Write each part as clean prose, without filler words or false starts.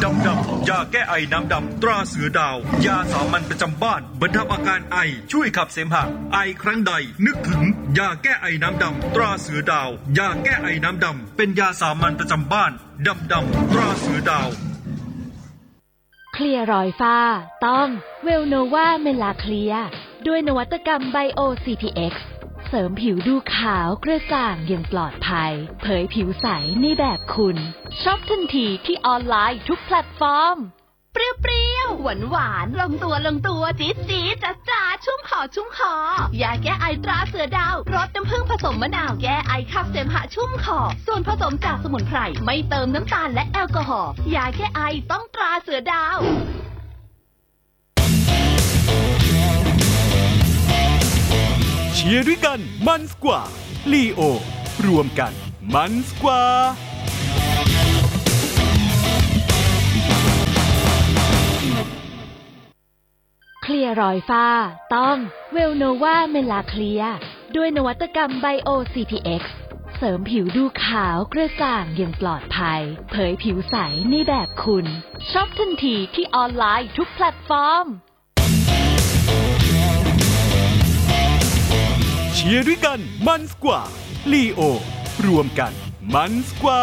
ดำยาแก้ไอน้ำดำตราเสือดาวยาสามัญประจำบ้านบรรเทาอาการไอช่วยขับเสมหะไอครั้งใดนึกถึงยาแก้ไอน้ำดำตราเสือดาวยาแก้ไอน้ำดำเป็นยาสามัญประจำบ้านดำตราเสือดาวเคลียร์รอยฝ้าต้องเวลโนวาเมลาเคลียด้วยนวัตกรรมไบโอ CPX เสริมผิวดูขาวกระจ่างอย่างปลอดภัยเผยผิวใสในแบบคุณช็อปทันทีที่ออนไลน์ทุกแพลตฟอร์มเปรี้ยวๆหวานๆลงตัวจี๊ดจ๊าชุ่มคอยาแก้ไอตราเสือดาวรสน้ำผึ้งผสมมะนาวแก้ไอขับเสมหะชุ่มคอส่วนผสมจากสมุนไพรไม่เติมน้ำตาลและแอลกอฮอล์ยาแก้ไอต้องตราเสือดาวเชียร์ด้วยกันมันกว่าลีโอรวมกันมันกว่าเคลียร์รอยฝ้าต้องเวลโนวาเมลาเคลียด้วยนวัตกรรมไบโอ CPX เสริมผิวดูขาวกระจ่างอย่างปลอดภัยเผยผิวใสในแบบคุณช็อปทันทีที่ออนไลน์ทุกแพลตฟอร์มเชียร์ด้วยกันมันกว่าลีโอรวมกันมันกว่า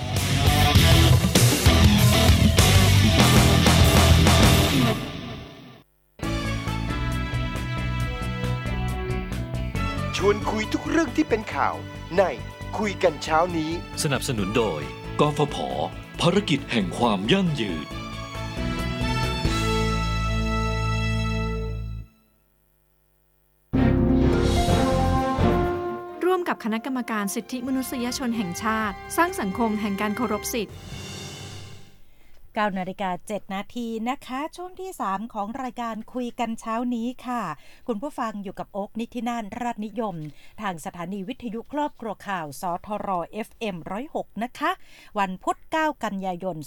ชวนคุยทุกเรื่องที่เป็นข่าวในคุยกันเช้านี้สนับสนุนโดยกฟผ.ภารกิจแห่งความยั่งยืนร่วมกับคณะกรรมการสิทธิมนุษยชนแห่งชาติสร้างสังคมแห่งการเคารพสิทธิ 9 นาฬิกา 7 นาทีนะคะช่วงที่ 3 ของรายการคุยกันเช้านี้ค่ะคุณผู้ฟังอยู่กับโอ๊คนิธินันท์ราชนิยมทางสถานีวิทยุครอบครัวข่าวสทร FM 106นะคะวันพุธ 9 กันยายน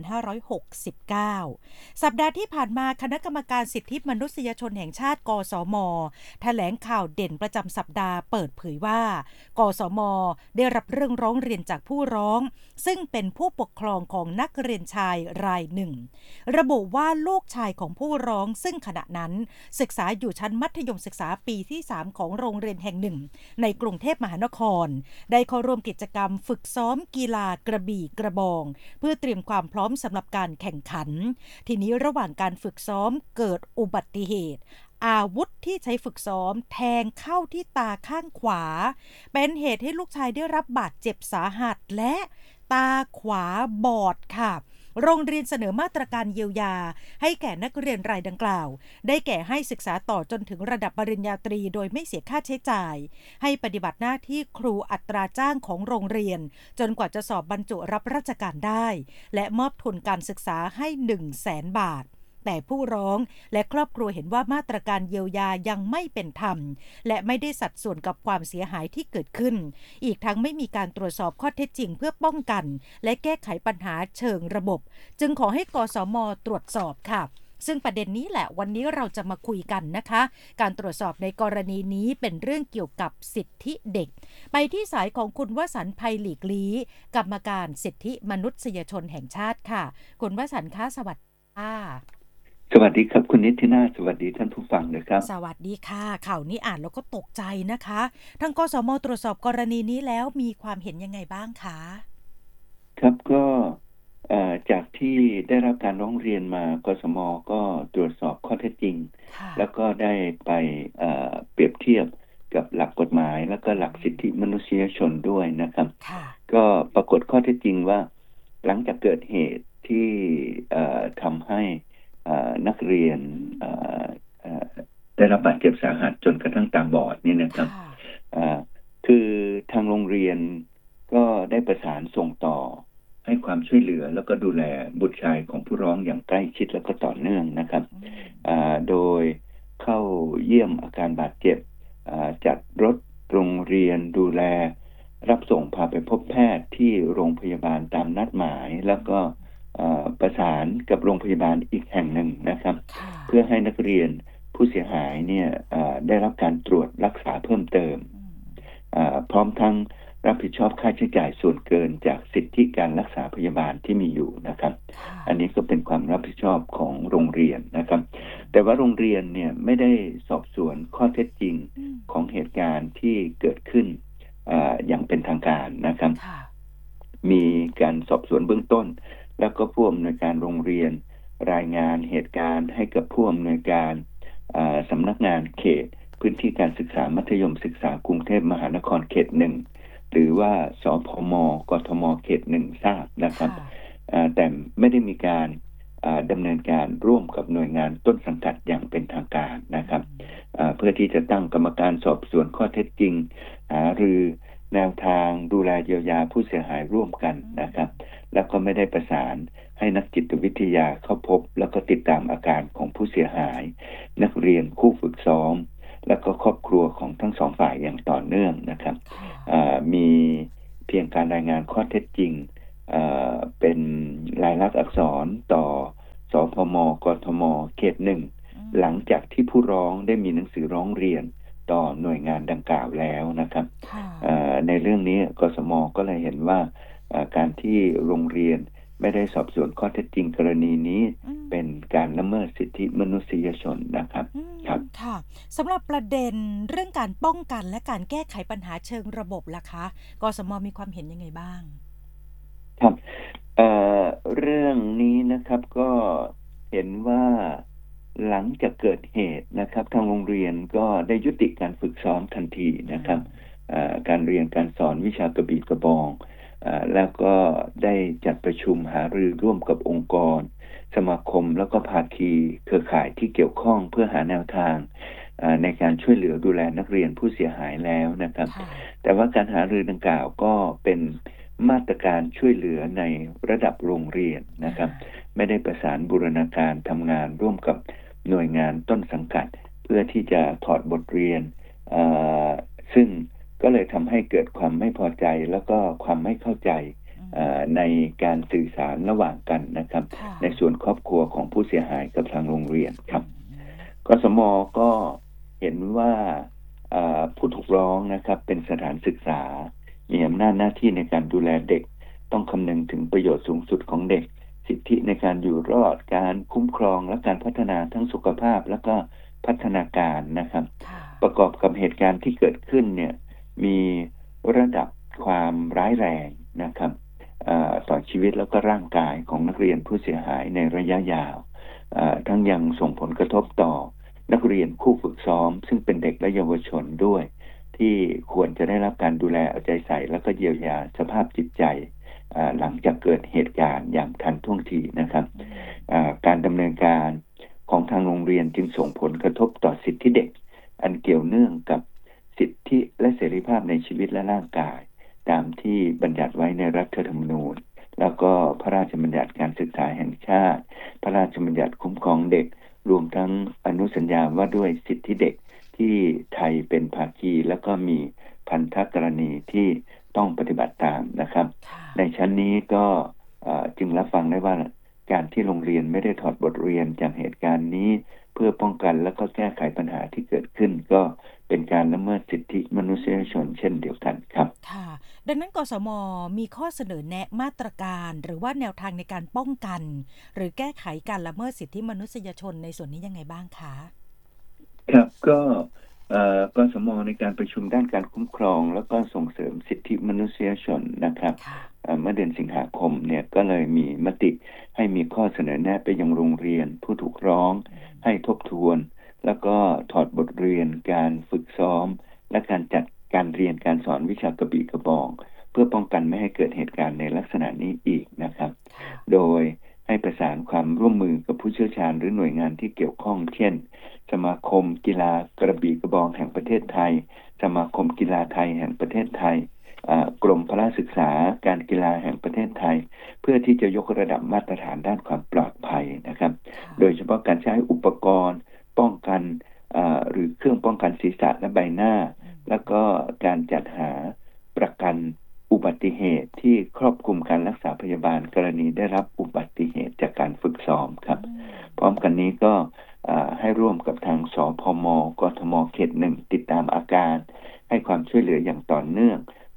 2569 สัปดาห์ที่ผ่านมาคณะกรรมการสิทธิมนุษยชนแห่งชาติกสม.แถลงข่าวเด่นประจำสัปดาห์เปิดเผยว่ากสม.ได้รับเรื่องร้องเรียนจากผู้ร้องซึ่งเป็นผู้ปกครองของนักเรียนชายรายหนึ่งระบุว่าลูกชายของผู้ร้องซึ่งขณะนั้นศึกษาอยู่ชั้นมัธยมศึกษาปีที่ 3 ของโรงเรียนแห่งหนึ่งในกรุงเทพมหานครได้เข้าร่วมกิจกรรมฝึกซ้อมกีฬากระบี่กระบองเพื่อเตรียมความพร้อมสำหรับการแข่งขันทีนี้ระหว่างการฝึกซ้อมเกิดอุบัติเหตุอาวุธที่ใช้ฝึกซ้อมแทงเข้าที่ตาข้างขวาเป็นเหตุให้ลูกชายได้รับบาดเจ็บสาหัสและตาขวาบอดค่ะโรงเรียนเสนอมาตรการเยียวยาให้แก่นักเรียนรายดังกล่าวได้แก่ให้ศึกษาต่อจนถึงระดับปริญญาตรีโดยไม่เสียค่าใช้จ่ายให้ปฏิบัติหน้าที่ครูอัตราจ้างของโรงเรียนจนกว่าจะสอบบรรจุรับราชการได้และมอบทุนการศึกษาให้ 100,000 บาทแต่ผู้ร้องและครอบครัวเห็นว่ามาตรการเยียวยายังไม่เป็นธรรมและไม่ได้สัดส่วนกับความเสียหายที่เกิดขึ้นอีกทั้งไม่มีการตรวจสอบข้อเท็จจริงเพื่อป้องกันและแก้ไขปัญหาเชิงระบบจึงขอให้กสม.ตรวจสอบค่ะซึ่งประเด็นนี้แหละวันนี้เราจะมาคุยกันนะคะการตรวจสอบในกรณีนี้เป็นเรื่องเกี่ยวกับสิทธิเด็กไปที่สายของคุณวสันต์ ไพหลีกลี้กรรมการสิทธิมนุษยชนแห่งชาติค่ะคุณวสันต์คะสวัสดีค่ะสวัสดีครับคุณนิตินาสวัสดีท่านผู้ฟังนะครับสวัสดีค่ะข่าวนี้อ่านแล้วก็ตกใจนะคะทางกสม.ตรวจสอบกรณีนี้แล้วมีความเห็นยังไงบ้างคะครับก็จากที่ได้รับการร้องเรียนมากสม.ก็ตรวจสอบข้อเท็จจริงแล้วก็ได้ไปเปรียบเทียบกับหลักกฎหมายแล้วก็หลักสิทธิมนุษยชนด้วยนะครับก็ปรากฏข้อเท็จจริงว่าหลังจากเกิดเหตุที่ทำให้นักเรียนได้รับบาดเจ็บสาหัสจนกระทั่งตาบอดนี่นะครับคือทางโรงเรียนก็ได้ประสานส่งต่อให้ความช่วยเหลือแล้วก็ดูแลบุตรชายของผู้ร้องอย่างใกล้ชิดแล้วก็ต่อเนื่องนะครับโดยเข้าเยี่ยมอาการบาดเจ็บจัดรถโรงเรียนดูแลรับส่งพาไปพบแพทย์ที่โรงพยาบาลตามนัดหมายแล้วก็ประสานกับโรงพยาบาลอีกแห่งหนึ่งนะครับเพื่อให้นักเรียนผู้เสียหายเนี่ยได้รับการตรวจรักษาเพิ่มเติมพร้อมทั้งรับผิดชอบค่าใช้จ่ายส่วนเกินจากสิทธิการรักษาพยาบาลที่มีอยู่นะครับอันนี้ก็เป็นความรับผิดชอบของโรงเรียนนะครับแต่ว่าโรงเรียนเนี่ยไม่ได้สอบสวนข้อเท็จจริงของเหตุการณ์ที่เกิดขึ้นอย่างเป็นทางการนะครับมีการสอบสวนเบื้องต้นแล้วก็ผู้อำนวยการโรงเรียนรายงานเหตุการณ์ให้กับผู้อำนวยการสำนักงานเขตพื้นที่การศึกษามัธยมศึกษากรุงเทพมหานครเขต 1หรือว่าสพม.กทม.เขต 1ทราบนะครับแต่ไม่ได้มีการดำเนินการร่วมกับหน่วยงานต้นสังกัดอย่างเป็นทางการนะครับเพื่อที่จะตั้งกรรมการสอบสวนข้อเท็จจริงหารือแนวทางดูแลเยียวยาผู้เสียหายร่วมกันนะครับแล้วก็ไม่ได้ประสานให้นักจิตวิทยาเข้าพบแล้วก็ติดตามอาการของผู้เสียหายนักเรียนคู่ฝึกซ้อมแล้วก็ครอบครัวของทั้งสองฝ่ายอย่างต่อเนื่องนะครับมีเพียงการรายงานข้อเท็จจริงเป็นลายลักษณ์อักษรต่อสพม.กทม.เขต 1หลังจากที่ผู้ร้องได้มีหนังสือร้องเรียนต่อหน่วยงานดังกล่าวแล้วนะครับในเรื่องนี้กสม.ก็เลยเห็นว่าการที่โรงเรียนไม่ได้สอบสวนข้อเท็จจริงกรณีนี้เป็นการละเมิดสิทธิมนุษยชนนะครับครับค่ะสำหรับประเด็นเรื่องการป้องกันและการแก้ไขปัญหาเชิงระบบล่ะคะกสม.มีความเห็นยังไงบ้างครับเรื่องนี้นะครับก็เห็นว่าหลังจากเกิดเหตุนะครับทางโรงเรียนก็ได้ยุติการฝึกซ้อมทันทีนะครับการเรียนการสอนวิชากระบี่กระบองแล้วก็ได้จัดประชุมหารือร่วมกับองค์กรสมาคมแล้วก็ภาคีเครือข่ายที่เกี่ยวข้องเพื่อหาแนวทางในการช่วยเหลือดูแลนักเรียนผู้เสียหายแล้วนะครับแต่ว่าการหารือดังกล่าวก็เป็นมาตรการช่วยเหลือในระดับโรงเรียนนะครับไม่ได้ประสานบูรณาการทำงานร่วมกับหน่วยงานต้นสังกัดเพื่อที่จะถอดบทเรียนซึ่งก็เลยทำให้เกิดความไม่พอใจแล้วก็ความไม่เข้าใจในการสื่อสารระหว่างกันนะครับในส่วนครอบครัวของผู้เสียหายกับทางโรงเรียนครับกสม.ก็เห็นว่าผู้ถูกร้องนะครับเป็นสถานศึกษามีอำนาจหน้าที่ในการดูแลเด็กต้องคำนึงถึงประโยชน์สูงสุดของเด็กสิทธิในการอยู่รอดการคุ้มครองและการพัฒนาทั้งสุขภาพและก็พัฒนาการนะครับประกอบกับเหตุการณ์ที่เกิดขึ้นเนี่ยมีระดับความร้ายแรงนะครับต่อชีวิตแล้วก็ร่างกายของนักเรียนผู้เสียหายในระยะยาวทั้งยังส่งผลกระทบต่อนักเรียนคู่ฝึกซ้อมซึ่งเป็นเด็กและเยาวชนด้วยที่ควรจะได้รับการดูแลเอาใจใส่แล้วก็เยียวยาสภาพจิตใจหลังจากเกิดเหตุการณ์อย่างทันท่วงทีนะครับการดำเนินการของทางโรงเรียนจึงส่งผลกระทบต่อสิทธิเด็กอันเกี่ยวเนื่องกับสิทธิและเสรีภาพในชีวิตและร่างกายตามที่บัญญัติไว้ในรัฐธรรมนูญแล้วก็พระราชบัญญัติการศึกษาแห่งชาติพระราชบัญญัติคุ้มครองเด็กรวมทั้งอนุสัญญาว่าด้วยสิทธิเด็กที่ไทยเป็นภาคีแล้วก็มีพันธกรณีที่ต้องปฏิบัติตามนะครับในชั้นนี้ก็จึงรับฟังได้ว่าการที่โรงเรียนไม่ได้ถอดบทเรียนจากเหตุการณ์นี้เพื่อป้องกันและก็แก้ไขปัญหาที่เกิดขึ้นก็เป็นการละเมิดสิทธิมนุษยชนเช่นเดียวกันครับค่ะดังนั้นกสม.มีข้อเสนอแนะมาตรการหรือว่าแนวทางในการป้องกันหรือแก้ไขการละเมิดสิทธิมนุษยชนในส่วนนี้ยังไงบ้างคะครับก็กสม.ในการประชุมด้านการคุ้มครองแล้วก็ส่งเสริมสิทธิมนุษยชนนะครับเมื่อเดือนสิงหาคมเนี่ยก็เลยมีมติให้มีข้อเสนอแนะไปยังโรงเรียนผู้ถูกร้องให้ทบทวนแล้วก็ถอดบทเรียนการฝึกซ้อมและการจัดการเรียนการสอนวิชากระบี่กระบองเพื่อป้องกันไม่ให้เกิดเหตุการณ์ในลักษณะนี้อีกนะครับโดยให้ประสานความร่วมมือกับผู้เชี่ยวชาญหรือหน่วยงานที่เกี่ยวข้องเช่นสมาคมกีฬากระบี่กระบองแห่งประเทศไทยสมาคมกีฬาไทยแห่งประเทศไทยกรมพละศึกษาการกีฬาแห่งประเทศไทยเพื่อที่จะยกระดับมาตรฐานด้านความปลอดภัยนะครับโดยเฉพาะการใช้อุปกรณ์ป้องกันหรือเครื่องป้องกันศีรษะและใบหน้าแล้วก็การจัดหาประกันอุบัติเหตุที่ครอบคลุมการรักษาพยาบาลกรณีได้รับอุบัติเหตุจากการฝึกซ้อมครับพร้อมกันนี้ก็ให้ร่วมกับทางสพม.กทม.เขต 1ติดตามอาการให้ความช่วยเหลืออย่างต่อเนื่องโ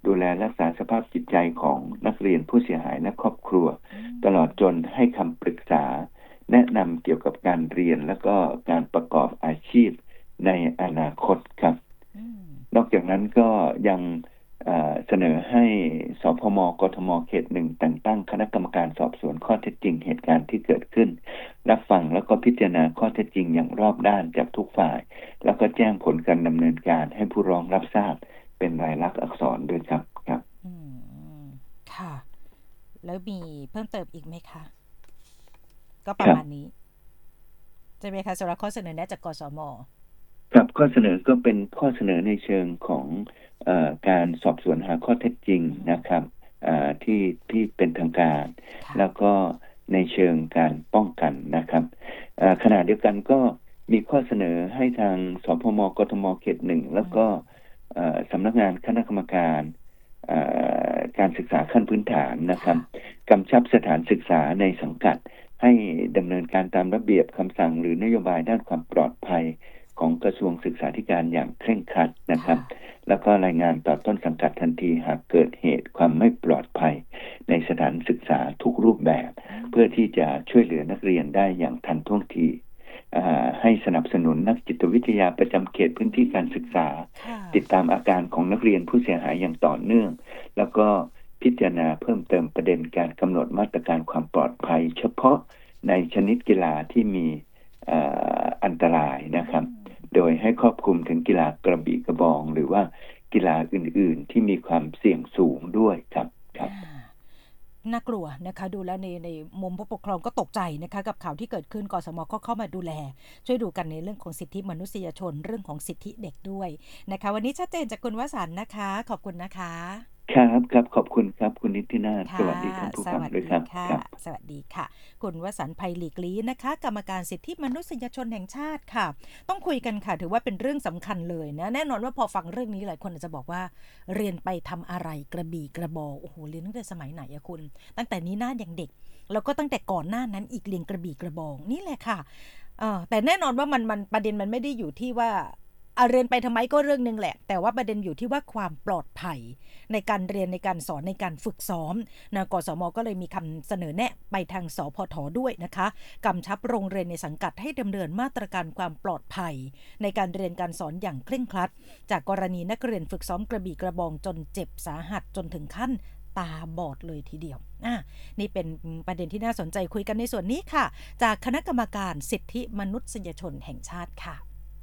ดูแลรักษาสภาพจิตใจของนักเรียนผู้เสียหายและครอบครัวตลอดจนให้คำปรึกษาแนะนำเกี่ยวกับการเรียนและก็การประกอบอาชีพในอนาคตครับนอกจากนั้นก็ยังเสนอให้สพม.กทม.เขต 1แต่งตั้งคณะกรรมการสอบสวนข้อเท็จจริงเหตุการณ์ที่เกิดขึ้นรับฟังแล้วก็พิจารณาข้อเท็จจริงอย่างรอบด้านจากทุกฝ่ายแล้วก็แจ้งผลการดำเนินการให้ผู้ร้องรับทราบเป็นลายลักษณ์อักษรด้วยครับค่ะแล้วมีเพิ่มเติมอีกไหมคะก็ประมาณนี้ใช่ไหมคะสำหรับข้อเสนอแนะจากกสม. ครับข้อเสนอก็เป็นข้อเสนอในเชิงของการสอบสวนหาข้อเท็จจริงนะครับที่เป็นทางการแล้วก็ในเชิงการป้องกันนะครับขณะเดียวกันก็มีข้อเสนอให้ทางสพม.กทม.เขต 1แล้วก็สำนักงานคณะกรรมการการศึกษาขั้นพื้นฐานนะครับกำชับสถานศึกษาในสังกัดให้ดำเนินการตามระเบียบคำสั่งหรือนโยบายด้านความปลอดภัยของกระทรวงศึกษาธิการอย่างเคร่งครัดนะครับแล้วก็รายงานต่อต้นสังกัดทันทีหากเกิดเหตุความไม่ปลอดภัยในสถานศึกษาทุกรูปแบบเพื่อที่จะช่วยเหลือนักเรียนได้อย่างทันท่วงทีให้สนับสนุนนักจิตวิทยาประจำเขตพื้นที่การศึกษาติดตามอาการของนักเรียนผู้เสียหายอย่างต่อเนื่องแล้วก็พิจารณาเพิ่มเติมประเด็นการกำหนดมาตรการความปลอดภัยเฉพาะในชนิดกีฬาที่มีอันตรายนะครับโดยให้ครอบคลุมถึงกีฬากระบี่กระบองหรือว่ากีฬาอื่นๆที่มีความเสี่ยงสูงด้วยครับน่ากลัวนะคะดูแล้วในมุมผู้ปกครองก็ตกใจนะคะกับข่าวที่เกิดขึ้นกสม.ก็เข้ามาดูแลช่วยดูกันในเรื่องของสิทธิมนุษยชนเรื่องของสิทธิเด็กด้วยนะคะวันนี้ชัดเจนจากคุณวสันต์นะคะขอบคุณนะคะครับขอบคุณครับคุณนิตินาถสวัสดีท่านผู้ฟังด้วยครับสวัสดีค่ะคุณวสันต์ไพหลีกลี้นะคะกรรมการสิทธิมนุษยชนแห่งชาติค่ะต้องคุยกันค่ะถือว่าเป็นเรื่องสำคัญเลยนะแน่นอนว่าพอฟังเรื่องนี้หลายคนอาจจะบอกว่าเรียนไปทำอะไรกระบี่กระบองโอ้โหเรียนตั้งแต่สมัยไหนอะคุณตั้งแต่นี้น่ายังเด็กแล้วก็ตั้งแต่ก่อนหน้านั้นอีกเรียนกระบี่กระบองนี่แหละค่ะแต่แน่นอนว่ามันประเด็นมันไม่ได้อยู่ที่ว่าเรียนไปทำไมก็เรื่องนึงแหละแต่ว่าประเด็นอยู่ที่ว่าความปลอดภัยในการเรียนในการสอนในการฝึกซ้อมนะกสม.ก็เลยมีคำเสนอแนะไปทางสพท.ด้วยนะคะกำชับโรงเรียนในสังกัดให้ดำเนินมาตรการความปลอดภัยในการเรียนการสอนอย่างเคร่งครัดจากกรณีนักเรียนฝึกซ้อมกระบี่กระบองจนเจ็บสาหัสจนถึงขั้นตาบอดเลยทีเดียวนี่เป็นประเด็นที่น่าสนใจคุยกันในส่วนนี้ค่ะจากคณะกรรมการสิทธิมนุษยชนแห่งชาติค่ะ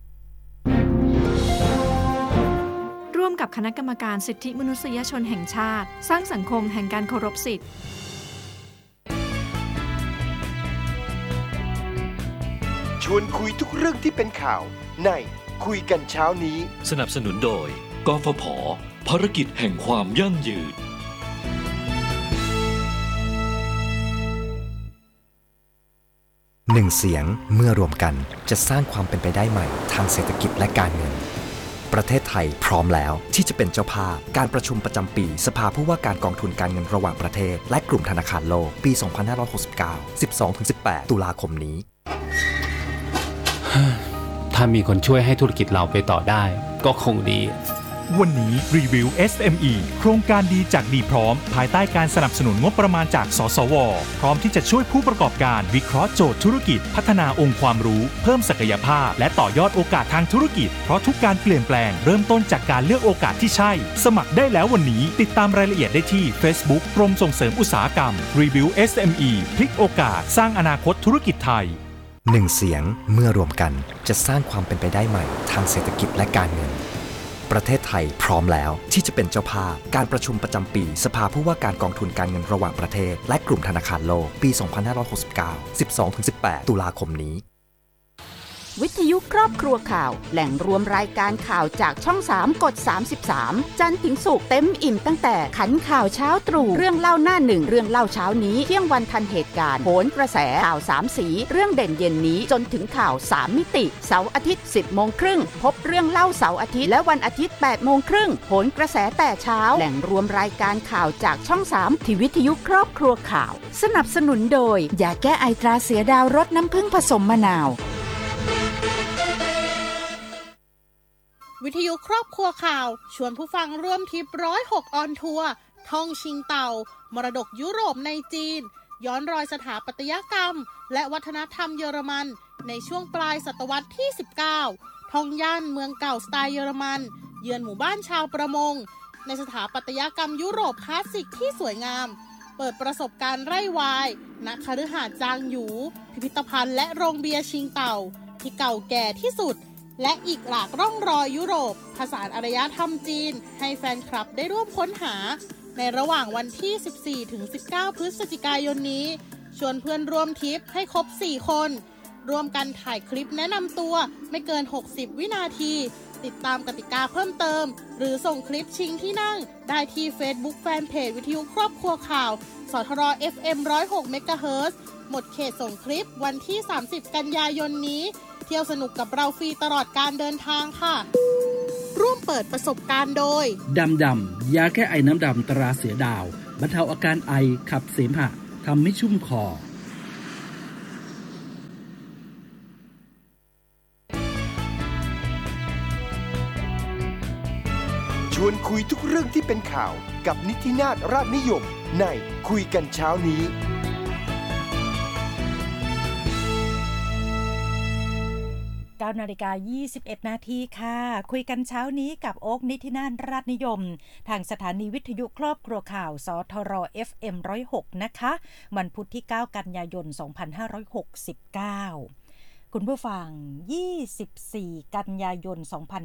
ร่วมกับคณะกรรมการสิทธิมนุษยชนแห่งชาติสร้างสังคมแห่งการเคารพสิทธิชวนคุยทุกเรื่องที่เป็นข่าวในคุยกันเช้านี้สนับสนุนโดยกฟผ.ภารกิจแห่งความยั่งยืนหนึ่งเสียงเมื่อรวมกันจะสร้างความเป็นไปได้ใหม่ทางเศรษฐกิจและการเงินประเทศไทยพร้อมแล้วที่จะเป็นเจ้าภาพการประชุมประจำปีสภาผู้ว่าการกองทุนการเงินระหว่างประเทศและกลุ่มธนาคารโลกปี 2569 12-18 ตุลาคมนี้ถ้ามีคนช่วยให้ธุรกิจเราไปต่อได้ก็คงดีวันนี้รีวิว SME โครงการดีจากดีพร้อมภายใต้การสนับสนุนงบประมาณจากสสว.พร้อมที่จะช่วยผู้ประกอบการวิเคราะห์โจทย์ธุรกิจพัฒนาองค์ความรู้เพิ่มศักยภาพและต่อยอดโอกาสทางธุรกิจเพราะทุกการเปลี่ยนแปลงเริ่มต้นจากการเลือกโอกาสที่ใช่สมัครได้แล้ววันนี้ติดตามรายละเอียดได้ที่ Facebook กรมส่งเสริมอุตสาหกรรมรีวิว SME พลิกโอกาสสร้างอนาคตธุรกิจไทยหนึ่งเสียงเมื่อรวมกันจะสร้างความเป็นไปได้ใหม่ทางเศรษฐกิจและการเงินประเทศไทยพร้อมแล้วที่จะเป็นเจ้าภาพการประชุมประจำปีสภาผู้ว่าการกองทุนการเงินระหว่างประเทศและกลุ่มธนาคารโลกปี 2569 12-18 ตุลาคมนี้วิทยุครอบครัวข่าวแหล่งรวมรายการข่าวจากช่อง3กด33จันทร์ถึงศุกร์เต็มอิ่มตั้งแต่ขันข่าวเช้าตรู่เรื่องเล่าหน้าหนึ่งเรื่องเล่าเช้านี้เที่ยงวันทันเหตุการณ์โหนกระแสข่าว3สีเรื่องเด่นเย็นนี้จนถึงข่าว3มิติเสาร์อาทิตย์ 10:30 น.พบเรื่องเล่าเสาร์อาทิตย์และวันอาทิตย์ 8:30 น.โหนกระแสแต่เช้าแหล่งรวมรายการข่าวจากช่อง3ที่วิทยุครอบครัวข่าวสนับสนุนโดยยาแก้ไอตราเสือดาวรสน้ำผึ้งผสมมะนาววิทยุครอบครัวข่าวชวนผู้ฟังร่วมทริป106ออนทัวร์ท่องชิงเต่ามรดกยุโรปในจีนย้อนรอยสถาปัตยกรรมและวัฒนธรรมเยอรมันในช่วงปลายศตวรรษที่19ท่องย่านเมืองเก่าสไตล์เยอรมันเยือนหมู่บ้านชาวประมงในสถาปัตยกรรมยุโรปคลาสสิกที่สวยงามเปิดประสบการณ์ไร่วายณคฤหาสน์จางหยูพิพิธภัณฑ์และโรงเบียร์ชิงเต่าที่เก่าแก่ที่สุดและอีกหลากร่องรอยยุโรปผสานอารยธรรมจีนให้แฟนคลับได้ร่วมค้นหาในระหว่างวันที่ 14-19 พฤศจิกายนนี้ชวนเพื่อนร่วมทริปให้ครบ 4 คนร่วมกันถ่ายคลิปแนะนำตัวไม่เกิน 60 วินาทีติดตามกติกาเพิ่มเติมหรือส่งคลิปชิงที่นั่งได้ที่ Facebook Fanpage วิทยุครอบครัวข่าวสทร FM 106 เมกะเฮิรตซ์หมดเขตส่งคลิปวันที่ 30 กันยายนนี้เที่ยวสนุกกับเราฟรีตลอดการเดินทางค่ะร่วมเปิดประสบการณ์โดยดำยาแก้ไอน้ำดำตราเสือดาวบรรเทาอาการไอขับเสมหะทำให้ชุ่มคอชวนคุยทุกเรื่องที่เป็นข่าวกับนิตินาถราชนิยมในคุยกันเช้านี้ 9 นาฬิกา 21 นาทีค่ะคุยกันเช้านี้กับโอ๊คนิตินาถราชนิยมทางสถานีวิทยุครอบครัวข่าวสทร FM 106นะคะวันพุธที่ 9 กันยายน 2569คุณผู้ฟัง24 กันยายน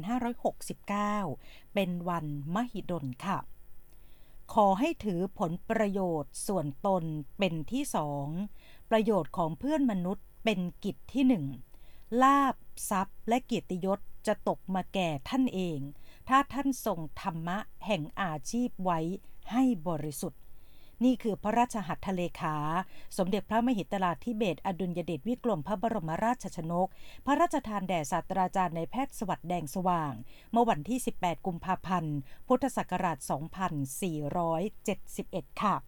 2569เป็นวันมหิดลค่ะขอให้ถือผลประโยชน์ส่วนตนเป็นที่2ประโยชน์ของเพื่อนมนุษย์เป็นกิจที่1ลาภทรัพย์และเกียรติยศจะตกมาแก่ท่านเองถ้าท่านทรงธรรมะแห่งอาชีพไว้ให้บริสุทธิ์นี่คือพระราชหัตถเลขาสมเด็จพระมหิดลธิเบศรอดุลยเดชวิกรมพระบรมราชชนกพระราชทานแด่ศาสตราจารย์นายแพทย์สวัสดิ์แดงสว่างเมื่อวันที่18 กุมภาพันธ์พุทธศักราช 2471 ค่ะ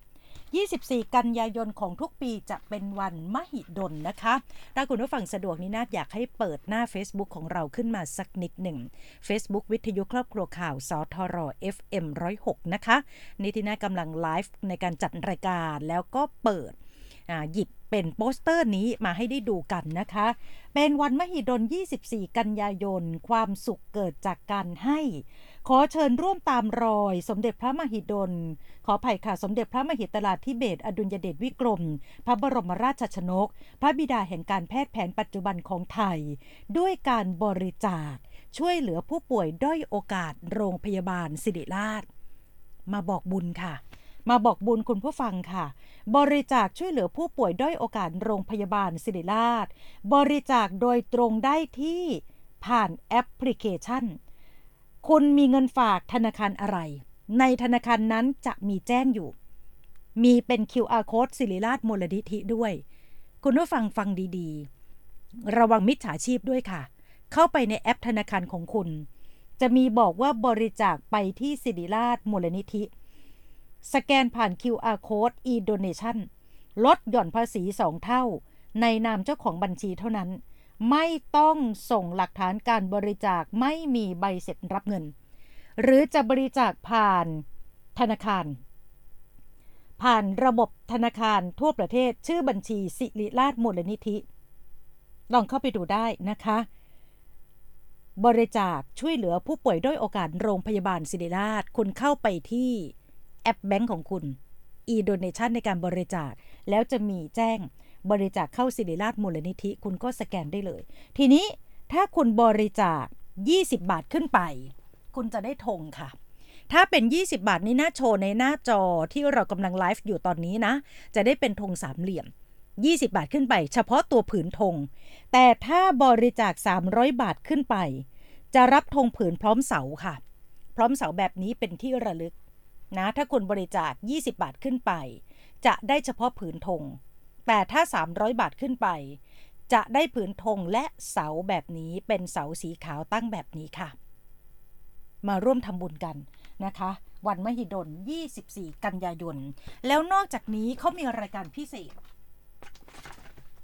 24 กันยายนของทุกปีจะเป็นวันมหิดลนะคะถ้าคุณผู้ฟังสะดวกนี่นาฏอยากให้เปิดหน้า Facebook ของเราขึ้นมาสักนิดหนึ่ง Facebook วิทยุครอบครัวข่าวสทร FM 106นะคะนิตินาถกำลังไลฟ์ในการจัดรายการแล้วก็เปิดหยิบเป็นโปสเตอร์นี้มาให้ได้ดูกันนะคะเป็นวันมหิดล24 กันยายนความสุขเกิดจากการให้ขอเชิญร่วมตามรอยสมเด็จพระมหิดลขออภัยค่ะสมเด็จพระมหิดลธิเบศรอดุลยเดชวิกรมพระบรมราชชนกพระบิดาแห่งการแพทย์แผนปัจจุบันของไทยด้วยการบริจาคช่วยเหลือผู้ป่วยด้อยโอกาสโรงพยาบาลศิริราชมาบอกบุญค่ะมาบอกบุญคุณผู้ฟังค่ะบริจาคช่วยเหลือผู้ป่วยด้อยโอกาสโรงพยาบาลศิริราชบริจาคโดยตรงได้ที่ผ่านแอปพลิเคชันคุณมีเงินฝากธนาคารอะไรในธนาคารนั้นจะมีแจ้งอยู่มีเป็น QR Code ศิริราชมูลนิธิด้วยคุณผู้ฟังฟังดีๆระวังมิจฉาชีพด้วยค่ะเข้าไปในแอปธนาคารของคุณจะมีบอกว่าบริจาคไปที่ศิริราชมูลนิธิสแกนผ่าน QR Code e-donation ลดหย่อนภาษี2เท่าในนามเจ้าของบัญชีเท่านั้นไม่ต้องส่งหลักฐานการบริจาคไม่มีใบเสร็จรับเงินหรือจะบริจาคผ่านธนาคารผ่านระบบธนาคารทั่วประเทศชื่อบัญชีศิริราชมูลนิธิลองเข้าไปดูได้นะคะบริจาคช่วยเหลือผู้ป่วยด้อยโอกาสโรงพยาบาลศิริราชคุณเข้าไปที่แอปแบงก์ของคุณ e-donation ในการบริจาคแล้วจะมีแจ้งบริจาคเข้าศิริราชมูลนิธิคุณก็สแกนได้เลยทีนี้ถ้าคุณบริจาค20 บาทขึ้นไปคุณจะได้ธงค่ะถ้าเป็น20 บาทนี่หน้าโชว์ในหน้าจอที่เรากำลังไลฟ์อยู่ตอนนี้นะจะได้เป็นธงสามเหลี่ยม20 บาทขึ้นไปเฉพาะตัวผืนธงแต่ถ้าบริจาค300 บาทขึ้นไปจะรับธงผืนพร้อมเสาค่ะพร้อมเสาแบบนี้เป็นที่ระลึกนะถ้าคุณบริจาค20 บาทขึ้นไปจะได้เฉพาะผืนธงแต่ถ้า300 บาทขึ้นไปจะได้ผืนธงและเสาแบบนี้เป็นเสาสีขาวตั้งแบบนี้ค่ะมาร่วมทำบุญกันนะคะวันมหิดล24 กันยายนแล้วนอกจากนี้เขามีรายการพิเศษ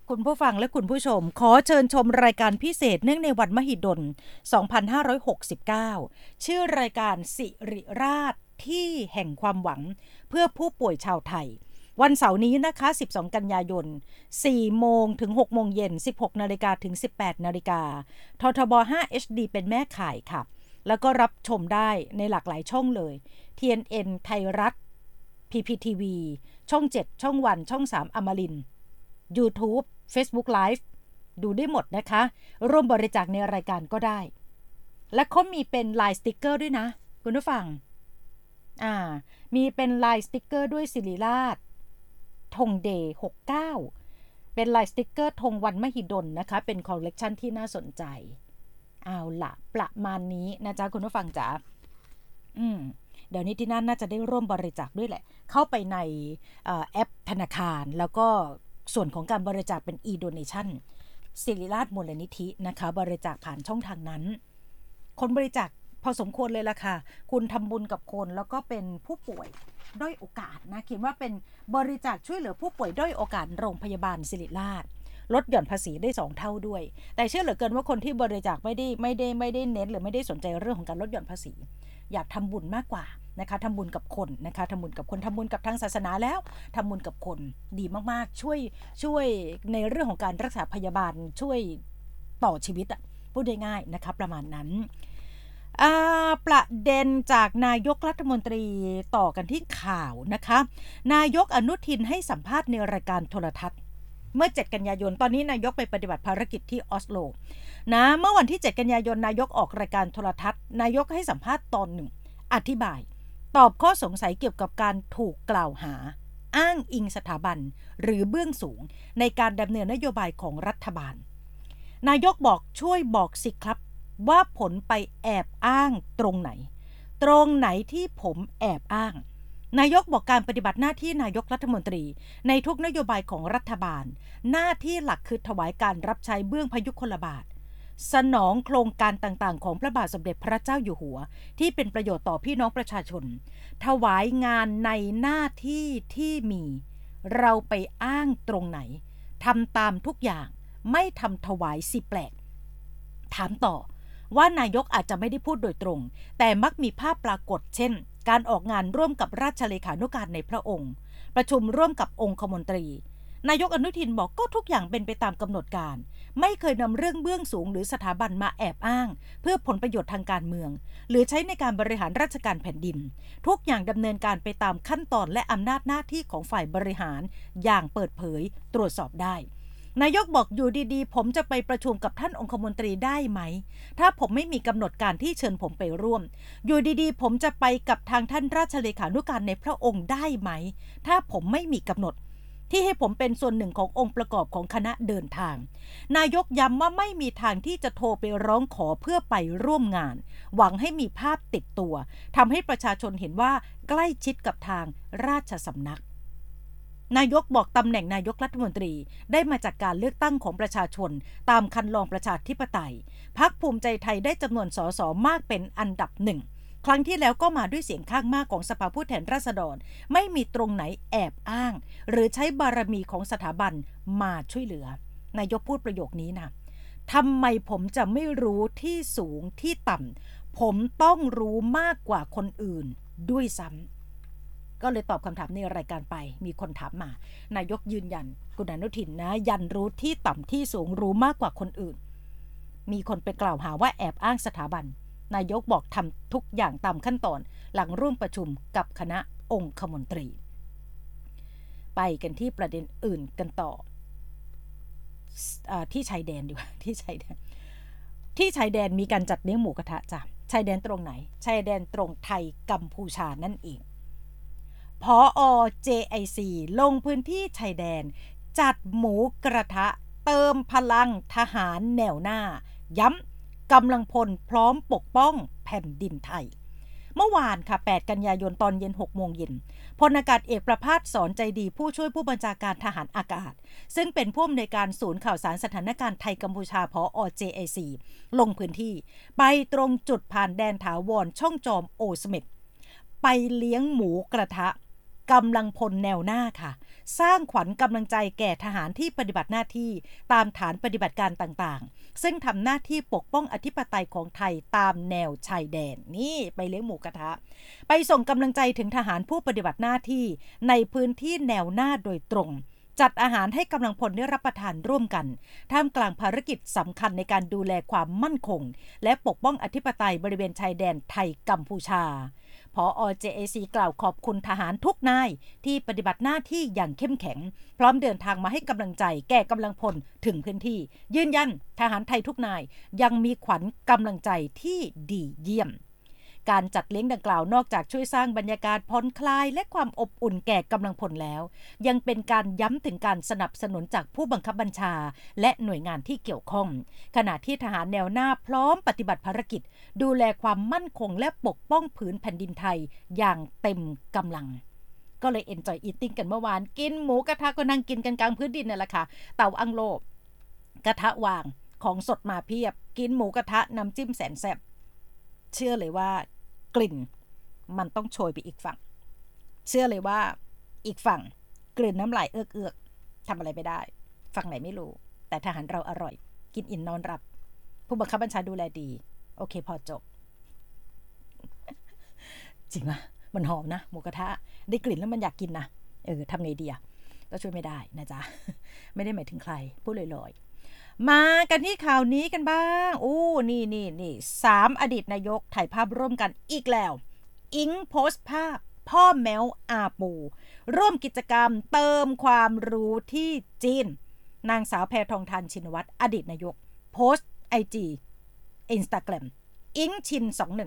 คุณผู้ฟังและคุณผู้ชมขอเชิญชมรายการพิเศษเนื่องในวันมหิดล 2569 ชื่อรายการสิริราชที่แห่งความหวังเพื่อผู้ป่วยชาวไทยวันเสาร์นี้นะคะ12กันยายน 4 โมงถึง 6 โมงเย็น 16 นาฬิกาถึง 18 นาฬิกาททบ 5 HD เป็นแม่ข่ายค่ะแล้วก็รับชมได้ในหลากหลายช่องเลย TNN ไทยรัฐ PPTV ช่อง 7 ช่อง 1 ช่อง 3 อมรินทร์ YouTube Facebook Live ดูได้หมดนะคะร่วมบริจาคในรายการก็ได้และเขามีเป็นลายสติ๊กเกอร์ด้วยนะคุณผู้ฟังมีเป็นลายสติ๊กเกอร์ด้วยศิริราชธงเดย์69เป็นลายสติ๊กเกอร์ธงวันมหิดลนะคะเป็นคอลเลกชันที่น่าสนใจเอาล่ะประมาณนี้นะจ๊ะคุณผู้ฟังจ๋าเดี๋ยวนี้ที่นั่นน่าจะได้ร่วมบริจาคด้วยแหละเข้าไปในแอปธนาคารแล้วก็ส่วนของการบริจาคเป็น e-donation ศิริราชมูลนิธินะคะบริจาคผ่านช่องทางนั้นคนบริจาคพอสมควรเลยล่ะค่ะคุณทำบุญกับคนแล้วก็เป็นผู้ป่วยด้อยโอกาสนะเขียนว่าเป็นบริจาคช่วยเหลือผู้ป่วยด้อยโอกาสโรงพยาบาลศิริราชลดหย่อนภาษีได้2เท่าด้วยแต่เชื่อเหลือเกินว่าคนที่บริจาคไม่ได้เน้นหรือไม่ได้สนใจเรื่องของการลดหย่อนภาษีอยากทำบุญมากกว่านะคะทำบุญกับคนนะคะทำบุญกับคนทำบุญกับทางศาสนาแล้วทำบุญกับคนดีมากๆช่วยในเรื่องของการรักษาพยาบาลช่วยต่อชีวิตพูดได้ง่ายนะคะประมาณนั้นประเด็นจากนายกรัฐมนตรีต่อกันที่ข่าวนะคะนายกอนุทินให้สัมภาษณ์ในรายการโทรทัศน์เมื่อ7กันยายนตอนนี้นายกไปปฏิบัติภารกิจที่ออสโลนะเมื่อวันที่7กันยายนนายกออกรายการโทรทัศน์นายกให้สัมภาษณ์ตอนหนึ่งอธิบายตอบข้อสงสัยเกี่ยวกับการถูกกล่าวหาอ้างอิงสถาบันหรือเบื้องสูงในการดำเนินนโยบายของรัฐบาลนายกบอกช่วยบอกสิครับว่าผลไปแอบอ้างตรงไหนที่ผมแอบอ้างนายกบอกการปฏิบัติหน้าที่นายกรัฐมนตรีในทุกนโยบายของรัฐบาลหน้าที่หลักคือถวายการรับใช้เบื้องพยุคลบาทสนองโครงการต่างๆของพระบาทสมเด็จพระเจ้าอยู่หัวที่เป็นประโยชน์ต่อพี่น้องประชาชนถวายงานในหน้าที่ที่มีเราไปอ้างตรงไหนทำตามทุกอย่างไม่ทำถวายสิแปลกถามต่อว่านายกอาจจะไม่ได้พูดโดยตรงแต่มักมีภาพปรากฏเช่นการออกงานร่วมกับราชเลขานุการในพระองค์ประชุมร่วมกับองคมนตรีนายกอนุทินบอกก็ทุกอย่างเป็นไปตามกำหนดการไม่เคยนำเรื่องเบื้องสูงหรือสถาบันมาแอบอ้างเพื่อผลประโยชน์ทางการเมืองหรือใช้ในการบริหารราชการแผ่นดินทุกอย่างดำเนินการไปตามขั้นตอนและอำนาจหน้าที่ของฝ่ายบริหารอย่างเปิดเผยตรวจสอบได้นายกบอกอยู่ดีๆผมจะไปประชุมกับท่านองคมนตรีได้ไหมถ้าผมไม่มีกำหนดการที่เชิญผมไปร่วมอยู่ดีๆผมจะไปกับทางท่านราชเลขานุการในพระองค์ได้ไหมถ้าผมไม่มีกำหนดที่ให้ผมเป็นส่วนหนึ่งขององค์ประกอบของคณะเดินทางนายกย้ำว่าไม่มีทางที่จะโทรไปร้องขอเพื่อไปร่วมงานหวังให้มีภาพติดตัวทำให้ประชาชนเห็นว่าใกล้ชิดกับทางราชสำนักนายกบอกตำแหน่งนายกรัฐมนตรีได้มาจากการเลือกตั้งของประชาชนตามคันลองประชาธิปไตยพรรคภูมิใจไทยได้จำนวนสสมากเป็นอันดับหนึ่งครั้งที่แล้วก็มาด้วยเสียงข้างมากของสภาผู้แทนราษฎรไม่มีตรงไหนแอบอ้างหรือใช้บารมีของสถาบันมาช่วยเหลือนายกพูดประโยคนี้นะทำไมผมจะไม่รู้ที่สูงที่ต่ำผมต้องรู้มากกว่าคนอื่นด้วยซ้ำก็เลยตอบคำถามในรายการไปมีคนถามมานายกยืนยันคุณอนุทินนะยันรู้ที่ต่ำที่สูงรู้มากกว่าคนอื่นมีคนไปกล่าวหาว่าแอบอ้างสถาบันนายกบอกทำทุกอย่างตามขั้นตอนหลังร่วมประชุมกับคณะองคมนตรีไปกันที่ประเด็นอื่นกันต่อที่ชายแดนดีกว่าที่ชายแดนมีการจัดเลี้ยงหมูกระทะจ้ะชายแดนตรงไหนชายแดนตรงไทยกัมพูชานั่นเองผอ. JIC ลงพื้นที่ชายแดนจัดหมูกระทะเติมพลังทหารแนวหน้าย้ำกำลังพลพร้อมปกป้องแผ่นดินไทยเมื่อวานค่ะ8กันยายนตอนเย็น 6 โมงเย็นพลอากาศเอกประภาสสอนใจดีผู้ช่วยผู้บัญชาการทหารอากาศซึ่งเป็นผู้อำนวยการศูนย์ข่าวสารสถานการณ์ไทยกัมพูชาผอ. JIC ลงพื้นที่ไปตรงจุดผ่านแดนถาวรช่องจอมโอเสเม็ดไปเลี้ยงหมูกระทะกำลังพลแนวหน้าค่ะสร้างขวัญกำลังใจแก่ทหารที่ปฏิบัติหน้าที่ตามฐานปฏิบัติการต่างๆซึ่งทำหน้าที่ปกป้องอธิปไตยของไทยตามแนวชายแดนนี่ไปเลี้ยงหมูกระทะไปส่งกำลังใจถึงทหารผู้ปฏิบัติหน้าที่ในพื้นที่แนวหน้าโดยตรงจัดอาหารให้กำลังพลได้รับประทานร่วมกันท่ามกลางภารกิจสำคัญในการดูแลความมั่นคงและปกป้องอธิปไตยบริเวณชายแดนไทยกัมพูชาผอ. JAC กล่าวขอบคุณทหารทุกนายที่ปฏิบัติหน้าที่อย่างเข้มแข็งพร้อมเดินทางมาให้กำลังใจแก่กำลังพลถึงพื้นที่ยืนยันทหารไทยทุกนายยังมีขวัญกำลังใจที่ดีเยี่ยมการจัดเลี้ยงดังกล่าวนอกจากช่วยสร้างบรรยากาศผ่อนคลายและความอบอุ่นแก่กำลังพลแล้วยังเป็นการย้ำถึงการสนับสนุนจากผู้บังคับบัญชาและหน่วยงานที่เกี่ยวข้องขณะที่ทหารแนวหน้าพร้อมปฏิบัติภารกิจดูแลความมั่นคงและปกป้องผืนแผ่นดินไทยอย่างเต็มกำลังก็เลย enjoy eating กันเมื่อวานกินหมูกระทะก็นั่งกินกันกลางพื้นดินนั่นแหละค่ะเตาอั้งโลกระทะวางของสดมาเพียบกินหมูกระทะน้ำจิ้มแสนแซ่บเชื่อเลยว่ากลิ่นมันต้องโชยไปอีกฝั่งเชื่อเลยว่าอีกฝั่งกลืนน้ำลายเอื้อกๆทำอะไรไม่ได้ฝั่งไหนไม่รู้แต่ทหารเราอร่อยกินอิ่มนอนรับผู้บังคับบัญชาดูแลดีโอเคพอจบ จริงป่ะมันหอมนะหมูกระทะได้กลิ่นแล้วมันอยากกินนะทำไงดีอะก็ช่วยไม่ได้นะจ๊ะ ไม่ได้หมายถึงใครพูดลอยๆมากันที่ข่าวนี้กันบ้างนี่3อดีตนายกถ่ายภาพร่วมกันอีกแล้วอิงโพสต์ภาพพ่อแมวอาปูร่วมกิจกรรมเติมความรู้ที่จีนนางสาวแพทองธารชินวัตรอดีตนายกโพสต์ IG Instagram อิงชิน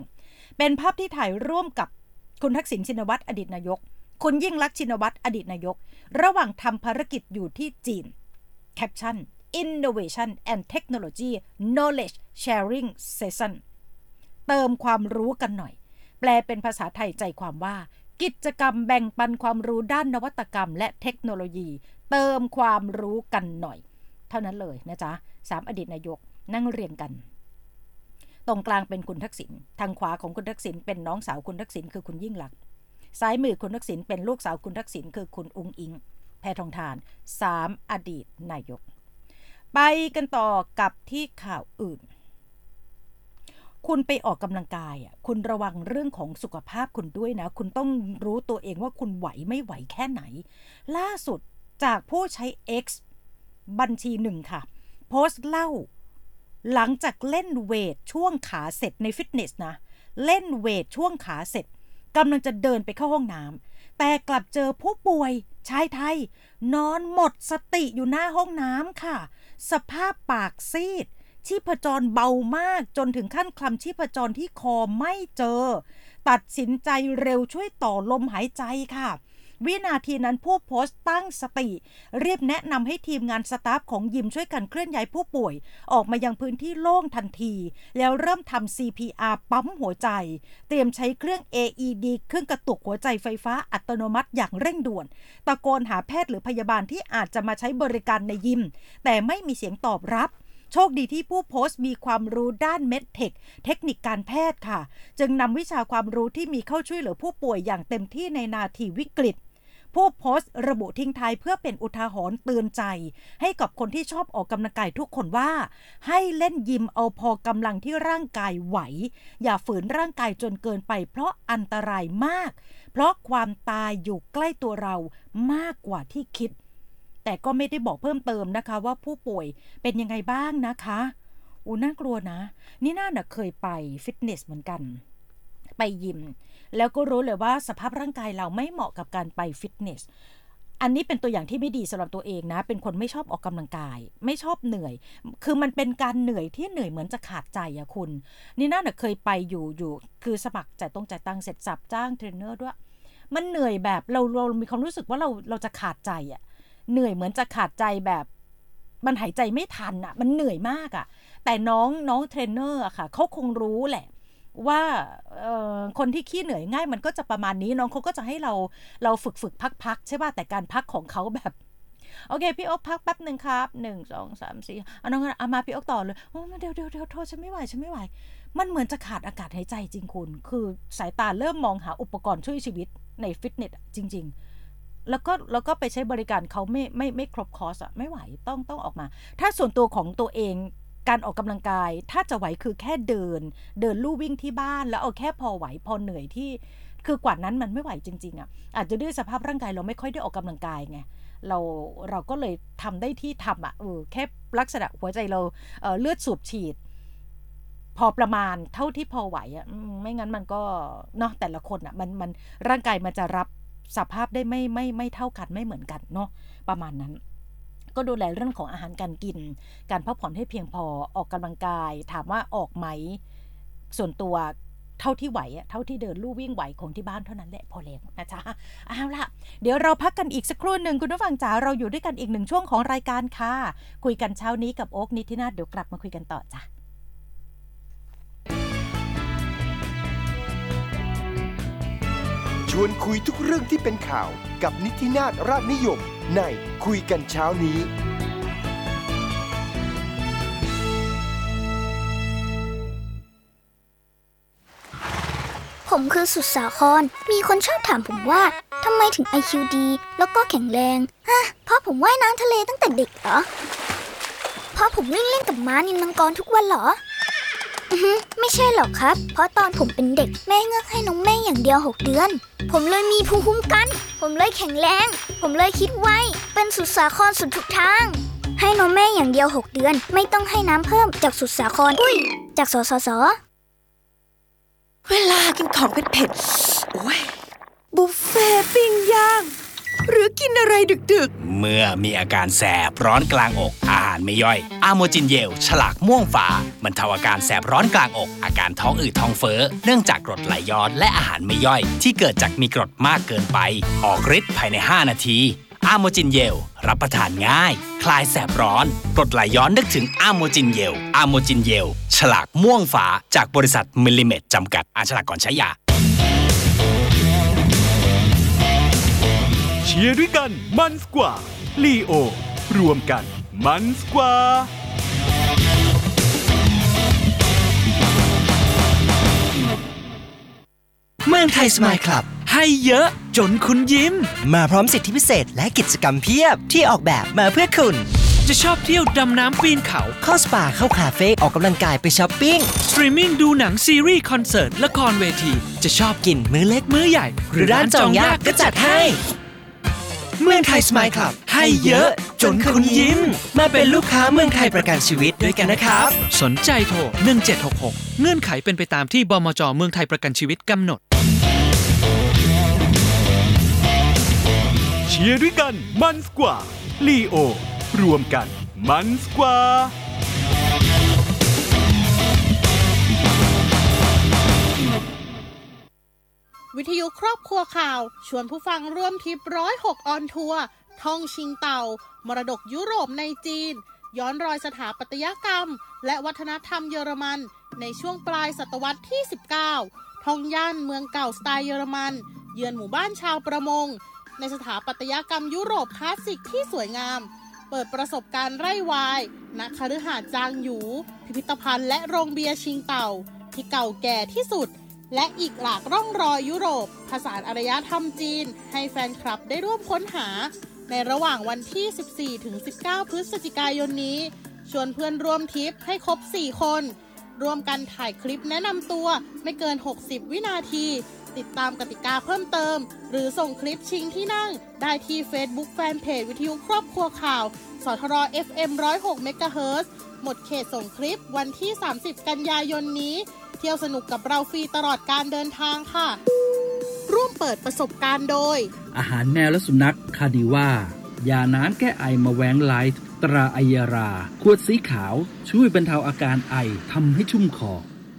21เป็นภาพที่ถ่ายร่วมกับคุณทักษิณชินวัตรอดีตนายกคุณยิ่งลักษณ์ชินวัตรอดีตนายกระหว่างทำภารกิจอยู่ที่จีนแคปชั่นInnovation and Technology Knowledge Sharing Session เติมความรู้กันหน่อยแปลเป็นภาษาไทยใจความว่ากิจกรรมแบ่งปันความรู้ด้านนวัตกรรมและเทคโนโลยีเติมความรู้กันหน่อยเท่านั้นเลยนะจ๊ะ3อดีตนายกนั่งเรียงกันตรงกลางเป็นคุณทักษิณทางขวาของคุณทักษิณเป็นน้องสาวคุณทักษิณคือคุณยิ่งลักษณ์ซ้ายมือคุณทักษิณเป็นลูกสาวคุณทักษิณคือคุณอุ๊งอิงแพทองธาร3อดีตนายกไปกันต่อกับที่ข่าวอื่นคุณไปออกกำลังกายคุณระวังเรื่องของสุขภาพคุณด้วยนะคุณต้องรู้ตัวเองว่าคุณไหวไม่ไหวแค่ไหนล่าสุดจากผู้ใช้ X บัญชีหนึ่งค่ะโพสต์เล่าหลังจากเล่นเวทช่วงขาเสร็จในฟิตเนสนะเล่นเวทช่วงขาเสร็จกำลังจะเดินไปเข้าห้องน้ำแต่กลับเจอผู้ป่วยชายไทยนอนหมดสติอยู่หน้าห้องน้ำค่ะสภาพปากซีดชีพจรเบามากจนถึงขั้นคลำชีพจรที่คอไม่เจอตัดสินใจเร็วช่วยต่อลมหายใจค่ะวินาทีนั้นผู้โพสต์ตั้งสติรีบแนะนำให้ทีมงานสตาฟของยิมช่วยกันเคลื่อนย้ายผู้ป่วยออกมายังพื้นที่โล่งทันทีแล้วเริ่มทำ CPR ปั๊มหัวใจเตรียมใช้เครื่อง AED เครื่องกระตุกหัวใจไฟฟ้าอัตโนมัติอย่างเร่งด่วนตะโกนหาแพทย์หรือพยาบาลที่อาจจะมาใช้บริการในยิมแต่ไม่มีเสียงตอบรับโชคดีที่ผู้โพสต์มีความรู้ด้านเมดเทคเทคนิคการแพทย์ค่ะจึงนำวิชาความรู้ที่มีเข้าช่วยเหลือผู้ป่วยอย่างเต็มที่ในนาทีวิกฤตผู้โพสต์ระบุทิ้งท้ายเพื่อเป็นอุทาหรณ์เตือนใจให้กับคนที่ชอบออกกำลังกายทุกคนว่าให้เล่นยิมเอาพอกำลังที่ร่างกายไหวอย่าฝืนร่างกายจนเกินไปเพราะอันตรายมากเพราะความตายอยู่ใกล้ตัวเรามากกว่าที่คิดแต่ก็ไม่ได้บอกเพิ่มเติมนะคะว่าผู้ป่วยเป็นยังไงบ้างนะคะน่ากลัวนะนี่น่าเคยไปฟิตเนสเหมือนกันไปยิมแล้วก็รู้เลยว่าสภาพร่างกายเราไม่เหมาะกับการไปฟิตเนสอันนี้เป็นตัวอย่างที่ไม่ดีสำหรับตัวเองนะเป็นคนไม่ชอบออกกำลังกายไม่ชอบเหนื่อยคือมันเป็นการเหนื่อยที่เหนื่อยเหมือนจะขาดใจอะคุณนี่น่าเคยไปอยู่คือสมัครจ่ายตังค์เสร็จสับจ้างเทรนเนอร์ด้วยมันเหนื่อยแบบเรามีความรู้สึกว่าเราจะขาดใจอะเหนื่อยเหมือนจะขาดใจแบบมันหายใจไม่ทันอะมันเหนื่อยมากอะแต่น้องเทรนเนอร์อะค่ะเขาคงรู้แหละว่าคนที่ขี้เหนื่อยง่ายมันก็จะประมาณนี้น้องเขาก็จะให้เราฝึกพักใช่ป่ะแต่การพักของเขาแบบโอเคพี่โอ๊คพักแป๊บนึงครับ1 2 3 4เอาน้องเอามาพี่โอ๊คต่อเลยโอ้เดี๋ยวโทษฉันไม่ไหวมันเหมือนจะขาดอากาศหายใจจริงคุณคือสายตาเริ่มมองหาอุปกรณ์ช่วยชีวิตในฟิตเนสจริงๆแล้วก็ไปใช้บริการเขาไม่ครบคอร์สอะไม่ไหวต้องออกมาถ้าส่วนตัวของตัวเองการออกกำลังกายถ้าจะไหวคือแค่เดินลู่วิ่งที่บ้านแล้วเอาแค่พอไหวพอเหนื่อยที่คือกว่านั้นมันไม่ไหวจริงๆอ่ะอาจจะด้วยสภาพร่างกายเราไม่ค่อยได้ออกกำลังกายไงเราก็เลยทำได้ที่ทำอ่ะแค่ลักษณะหัวใจเราเลือดสูบฉีดพอประมาณเท่าที่พอไหวอ่ะไม่งั้นมันก็เนาะแต่ละคนอ่ะมันร่างกายมันจะรับสภาพได้ไม่เท่ากันไม่เหมือนกันเนาะประมาณนั้นก็ดูแลเรื่องของอาหารการกินการพักผ่อนให้เพียงพอออกกำลังกายถามว่าออกไหมส่วนตัวเท่าที่ไหวอะเท่าที่เดินลู่วิ่งไหวของที่บ้านเท่านั้นแหละพอแล้วนะจ๊ะเอาล่ะเดี๋ยวเราพักกันอีกสักครู่นึงคุณผู้ฟังจ๋าเราอยู่ด้วยกันอีก1ช่วงของรายการค่ะคุยกันเช้านี้กับโอ๊คนิตินาถเดี๋ยวกลับมาคุยกันต่อจ้ะชวนคุยทุกเรื่องที่เป็นข่าวกับนิตินาถราชนิยมในคุยกันเช้านี้ผมคือสุดสาครมีคนชอบถามผมว่าทำไมถึง IQ ดีแล้วก็แข็งแรงเพราะผมว่ายน้ำทะเลตั้งแต่เด็กเหรอเพราะผมวิ่งเล่นกับม้านิลมังกรทุกวันเหรอไม่ใช่หรอกครับเพราะตอนผมเป็นเด็กแม่เงือกให้นมแม่อย่างเดียว6 เดือนผมเลยมีภูมิคุ้มกันผมเลยแข็งแรงผมเลยคิดไวเป็นสุดสาครสุดทุกทางให้นมแม่อย่างเดียว6 เดือนไม่ต้องให้น้ำเพิ่มจากสุดสาครจากสสส. เวลากินของเผ็ดๆโอ้ยบุฟเฟ่ปิ้งย่างหรือกินอะไรดึกๆเมื่อมีอาการแสบร้อนกลางอกอาหารไม่ย่อยอะโมจินเยลฉลากม่วงฝาบรรเทาอาการแสบร้อนกลางอกอาการท้องอืดท้องเฟ้อเนื่องจากกรดไหลย้อนและอาหารไม่ย่อยที่เกิดจากมีกรดมากเกินไปออกฤทธิ์ภายใน5 นาทีอะโมจินเยลรับประทานง่ายคลายแสบร้อนกรดไหลย้อนนึกถึงอะโมจินเยลอะโมจินเยลฉลากม่วงฝาจากบริษัทมิลลิเมตรจำกัดอ่านฉลากก่อนใช้ยาเชียร์ด้วยกันมันกว่าลีโอรวมกันมันกว่าเมืองไทยสมายคลับให้เยอะจนคุณยิ้มมาพร้อมสิทธิพิเศษและกิจกรรมเพียบที่ออกแบบมาเพื่อคุณจะชอบเที่ยวดำน้ำปีนเขาเข้าสปาเข้าคาเฟ่ออกกำลังกายไปช้อปปิ้งสตรีมมิ่งดูหนังซีรีส์คอนเสิร์ตละครเวทีจะชอบกินมื้อเล็กมื้อใหญ่หรือร้านจองยากก็จัดให้เมืองไทยสมายคลับให้เยอะจนคุณยิ้มมาเป็นลูกค้าเมืองไทยประกันชีวิตด้วยกันนะครับสนใจโทร1766เงื่อนไขเป็นไปตามที่บมจ.เมืองไทยประกันชีวิตกำหนดเชียร์ด้วยกันมันกว่าลีโอรวมกันมันกว่าวิทยุครอบครัวข่าวชวนผู้ฟังร่วมทริป106ออนทัวร์ท่องชิงเต่ามรดกยุโรปในจีนย้อนรอยสถาปัตยกรรมและวัฒนธรรมเยอรมันในช่วงปลายศตวรรษที่19ท่องย่านเมืองเก่าสไตล์เยอรมันเยือนหมู่บ้านชาวประมงในสถาปัตยกรรมยุโรปคลาสสิกที่สวยงามเปิดประสบการณ์ไร่วายณคฤหาสน์จางหยูพิพิธภัณฑ์และโรงเบียร์ชิงเต่าที่เก่าแก่ที่สุดและอีกหลากร่องรอยยุโรปผสานอารยธรรมจีนให้แฟนคลับได้ร่วมค้นหาในระหว่างวันที่ 14-19 พฤศจิกายนนี้ชวนเพื่อนร่วมทริปให้ครบ 4 คนร่วมกันถ่ายคลิปแนะนำตัวไม่เกิน 60 วินาทีติดตามกติกาเพิ่มเติมหรือส่งคลิปชิงที่นั่งได้ที่ Facebook Fanpage วิทยุครอบครัวข่าวสทร FM 106 เมกะเฮิรตซ์หมดเขตส่งคลิปวันที่ 30 กันยายนนี้เที่ยวสนุกกับเราฟรีตลอดการเดินทางค่ะร่วมเปิดประสบการณ์โดยอาหารแมวและสุนัขคาดิว่ายาน้ำแก้ไอมาแวงไลท์ตราไอยาราขวดสีขาวช่วยบรรเทาอาการไอทำให้ชุ่มคอ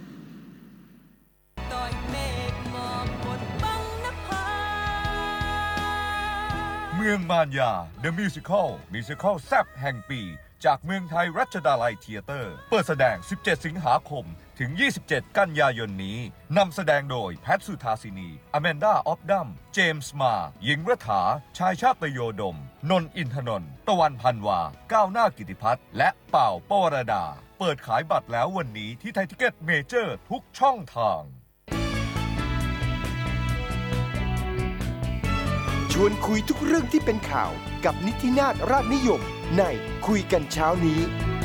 เมืองมารยา The Musical แซ่บแห่งปีจากเมืองไทยรัชดาลัยเธียเตอร์เปิดแสดง17 สิงหาคมถึง 27 กันยายนนี้นำแสดงโดยแพทสุธาสินีอแมนดาออฟดัมเจมส์มาหญิงรัฐาชายชาติโยดมนนท์อินทนนท์ตะวันพันวาก้าวหน้ากิติพัฒน์และเป่าปวรดาเปิดขายบัตรแล้ววันนี้ที่ไทยทิเก็ตเมเจอร์ทุกช่องทางชวนคุยทุกเรื่องที่เป็นข่าวกับนิตินาถราชนิยมในคุยกันเช้านี้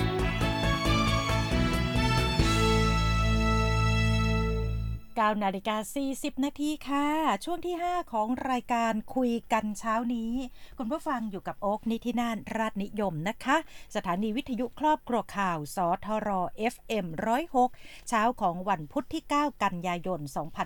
9 นาฬิกา 40 นาทีค่ะช่วงที่ 5 ของรายการคุยกันเช้านี้คุณผู้ฟังอยู่กับโอ๊คนิธินาถราชนิยมนะคะสถานีวิทยุครอบครัวข่าวสทร FM 106เช้าของวันพุธที่ 9 กันยายน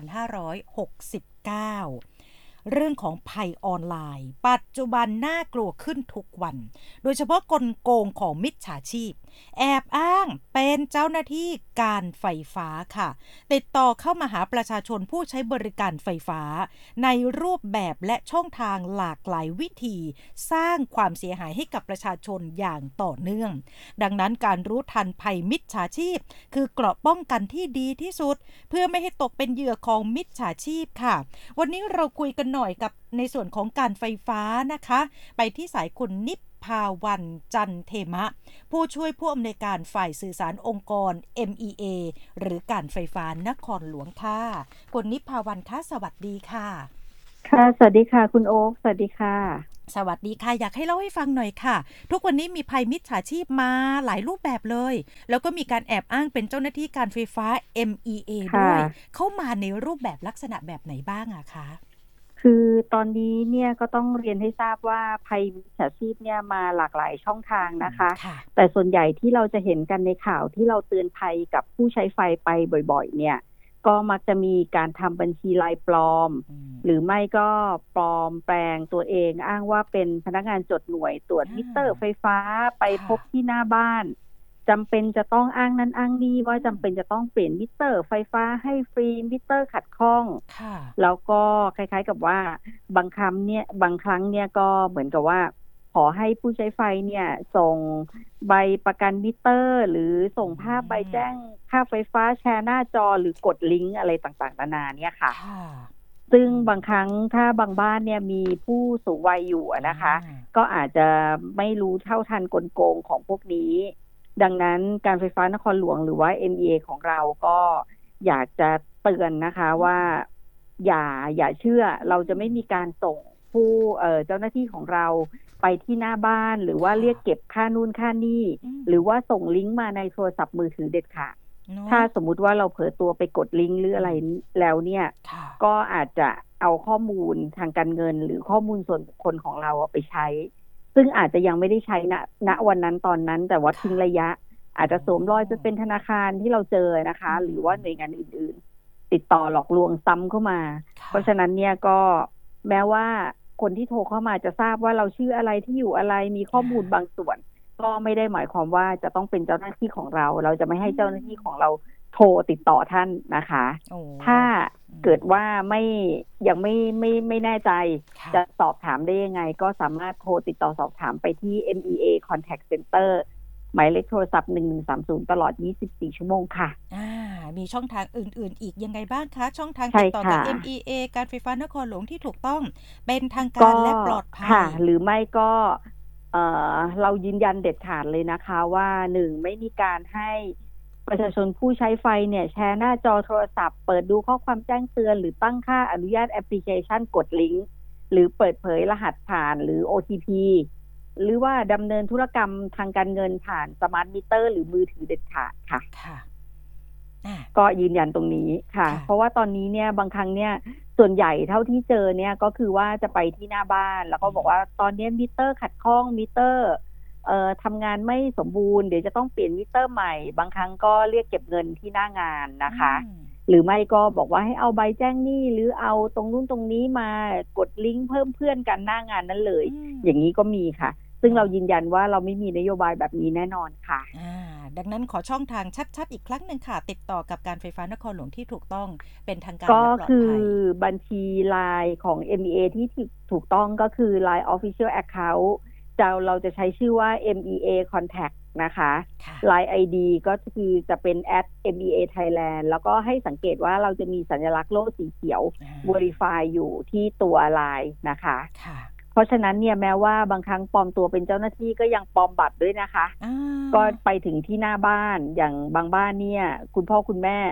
2569เรื่องของภัยออนไลน์ปัจจุบันน่ากลัวขึ้นทุกวันโดยเฉพาะกลโกงของมิจฉาชีพแอบอ้างเป็นเจ้าหน้าที่การไฟฟ้าค่ะติดต่อเข้ามาหาประชาชนผู้ใช้บริการไฟฟ้าในรูปแบบและช่องทางหลากหลายวิธีสร้างความเสียหายให้กับประชาชนอย่างต่อเนื่องดังนั้นการรู้ทันภัยมิจฉาชีพคือเกราะป้องกันที่ดีที่สุดเพื่อไม่ให้ตกเป็นเหยื่อของมิจฉาชีพค่ะวันนี้เราคุยกันหน่อยกับในส่วนของการไฟฟ้านะคะไปที่สายคุณนิพพาวันจันเทมะผู้ช่วยผู้อำนวยการฝ่ายสื่อสารองค์กร MEA หรือการไฟฟ้านครหลวงค่ะคุณนิพพาวันคะสวัสดีค่ะค่ะสวัสดีค่ะคุณโอ๊คสวัสดีค่ะสวัสดีค่ะอยากให้เล่าให้ฟังหน่อยค่ะทุกวันนี้มีภัยมิจฉาชีพมาหลายรูปแบบเลยแล้วก็มีการแอบอ้างเป็นเจ้าหน้าที่การไฟฟ้า MEA ด้วยเข้ามาในรูปแบบลักษณะแบบไหนบ้างอะคะคือตอนนี้เนี่ยก็ต้องเรียนให้ทราบว่าภัยมิจฉาชีพเนี่ยมาหลากหลายช่องทางนะคะแต่ส่วนใหญ่ที่เราจะเห็นกันในข่าวที่เราเตือนภัยกับผู้ใช้ไฟไปบ่อยๆเนี่ยก็มักจะมีการทำบัญชีลายปลอมหรือไม่ก็ปลอมแปลงตัวเองอ้างว่าเป็นพนักงานจดหน่วยตรวจมิเตอร์ไฟฟ้าไปพบที่หน้าบ้านจำเป็นจะต้องอ้างนั้นอ้างนี้ว่าจำเป็นจะต้องเปลี่ยนมิเตอร์ไฟฟ้าให้ฟรีมิเตอร์ขัดข้องแล้วก็คล้ายๆกับว่าบางครั้งเนี่ยก็เหมือนกับว่าขอให้ผู้ใช้ไฟเนี่ยส่งใบประกันมิเตอร์หรือส่งภาพใบแจ้งค่าไฟฟ้าแชร์หน้าจอหรือกดลิงก์อะไรต่างๆนานาเนี่ยค่ะซึ่งบางครั้งถ้าบางบ้านเนี่ยมีผู้สูงวัยอยู่นะคะก็อาจจะไม่รู้เท่าทันกลโกงของพวกนี้ดังนั้นการไฟฟ้านครหลวงหรือว่า MEA ของเราก็อยากจะเตือนนะคะว่าอย่าเชื่อเราจะไม่มีการส่งผู้เจ้าหน้าที่ของเราไปที่หน้าบ้านหรือว่าเรียกเก็บค่านู่นค่านี่หรือว่าส่งลิงก์มาในโทรศัพท์มือถือเด็ดขาดถ้าสมมุติว่าเราเผลอตัวไปกดลิงก์หรืออะไรแล้วเนี่ยก็อาจจะเอาข้อมูลทางการเงินหรือข้อมูลส่วนบุคคลของเราไปใช้ซึ่งอาจจะยังไม่ได้ใช้ณวันนั้นตอนนั้นแต่ว่าทิ้งระยะอาจจะสวมรอยจะเป็นธนาคารที่เราเจอนะคะหรือว่าหน่วยงานอื่นๆติดต่อหลอกลวงซ้ำเข้ามาเพราะฉะนั้นเนี่ยก็แม้ว่าคนที่โทรเข้ามาจะทราบว่าเราชื่ออะไรที่อยู่อะไรมีข้อมูลบางส่วนก็ไม่ได้หมายความว่าจะต้องเป็นเจ้าหน้าที่ของเราเราจะไม่ให้เจ้าหน้าที่ของเราโทรติดต่อท่านนะคะถ้าเกิดว่ายังไม่แน่ใจจะสอบถามได้ยังไงก็สามารถโทรติดต่อสอบถามไปที่ MEA Contact Center หมายเลขโทรศัพท์1130ตลอด24ชั่วโมงค่ะมีช่องทางอื่นๆอีกยังไงบ้างคะช่องทางติดต่อกับ MEA การไฟฟ้านครหลวงที่ถูกต้องเป็นทางการและปลอดภัยหรือไม่ก็เรายืนยันเด็ดขาดเลยนะคะว่า1ไม่มีการให้ประชาชนผู้ใช้ไฟเนี่ยแชร์หน้าจอโทรศัพท์เปิดดูข้อความแจ้งเตือนหรือตั้งค่าอนุญาตแอปพลิเคชันกดลิงก์หรือเปิดเผยรหัสผ่านหรือ OTP หรือว่าดำเนินธุรกรรมทางการเงินผ่านสมาร์ทมิเตอร์หรือมือถือเด็ดขาดค่ะก็ยืนยันตรงนี้ค่ะเพราะว่าตอนนี้เนี่ยบางครั้งเนี่ยส่วนใหญ่เท่าที่เจอเนี่ยก็คือว่าจะไปที่หน้าบ้านแล้วก็บอกว่าตอนนี้มิเตอร์ขัดข้องมิเตอร์ทำงานไม่สมบูรณ์เดี๋ยวจะต้องเปลี่ยนมิเตอร์ใหม่บางครั้งก็เรียกเก็บเงินที่หน้างานนะคะหรือไม่ก็บอกว่าให้เอาใบแจ้งหนี้หรือเอาตรงนู้นตรงนี้มากดลิงก์เพิ่มเพื่อนกันหน้างานนั้นเลยอย่างนี้ก็มีค่ะซึ่งเรายืนยันว่าเราไม่มีนโยบายแบบนี้แน่นอนค่ะดังนั้นขอช่องทางชัดๆอีกครั้งหนึ่งค่ะติดต่อกับการไฟฟ้านครหลวงที่ถูกต้องเป็นทางการและปลอดภัยก็คือบัญชีไลน์ของ MEA ที่ถูกต้องก็คือ Line Official Account เราจะใช้ชื่อว่า MEA Contact นะคะ Line ID ก็คือจะเป็น @MEA Thailand แล้วก็ให้สังเกตว่าเราจะมีสัญลักษณ์โล่สีเขียว Verify อยู่ที่ตัว Line นะคะเพราะฉะนั้นเนี่ยแม้ว่าบางครั้งปลอมตัวเป็นเจ้าหน้าที่ก็ยังปลอมบัตรด้วยนะคะก็ไปถึงที่หน้าบ้านอย่างบางบ้านเนี่ยคุณพ่อคุณแม่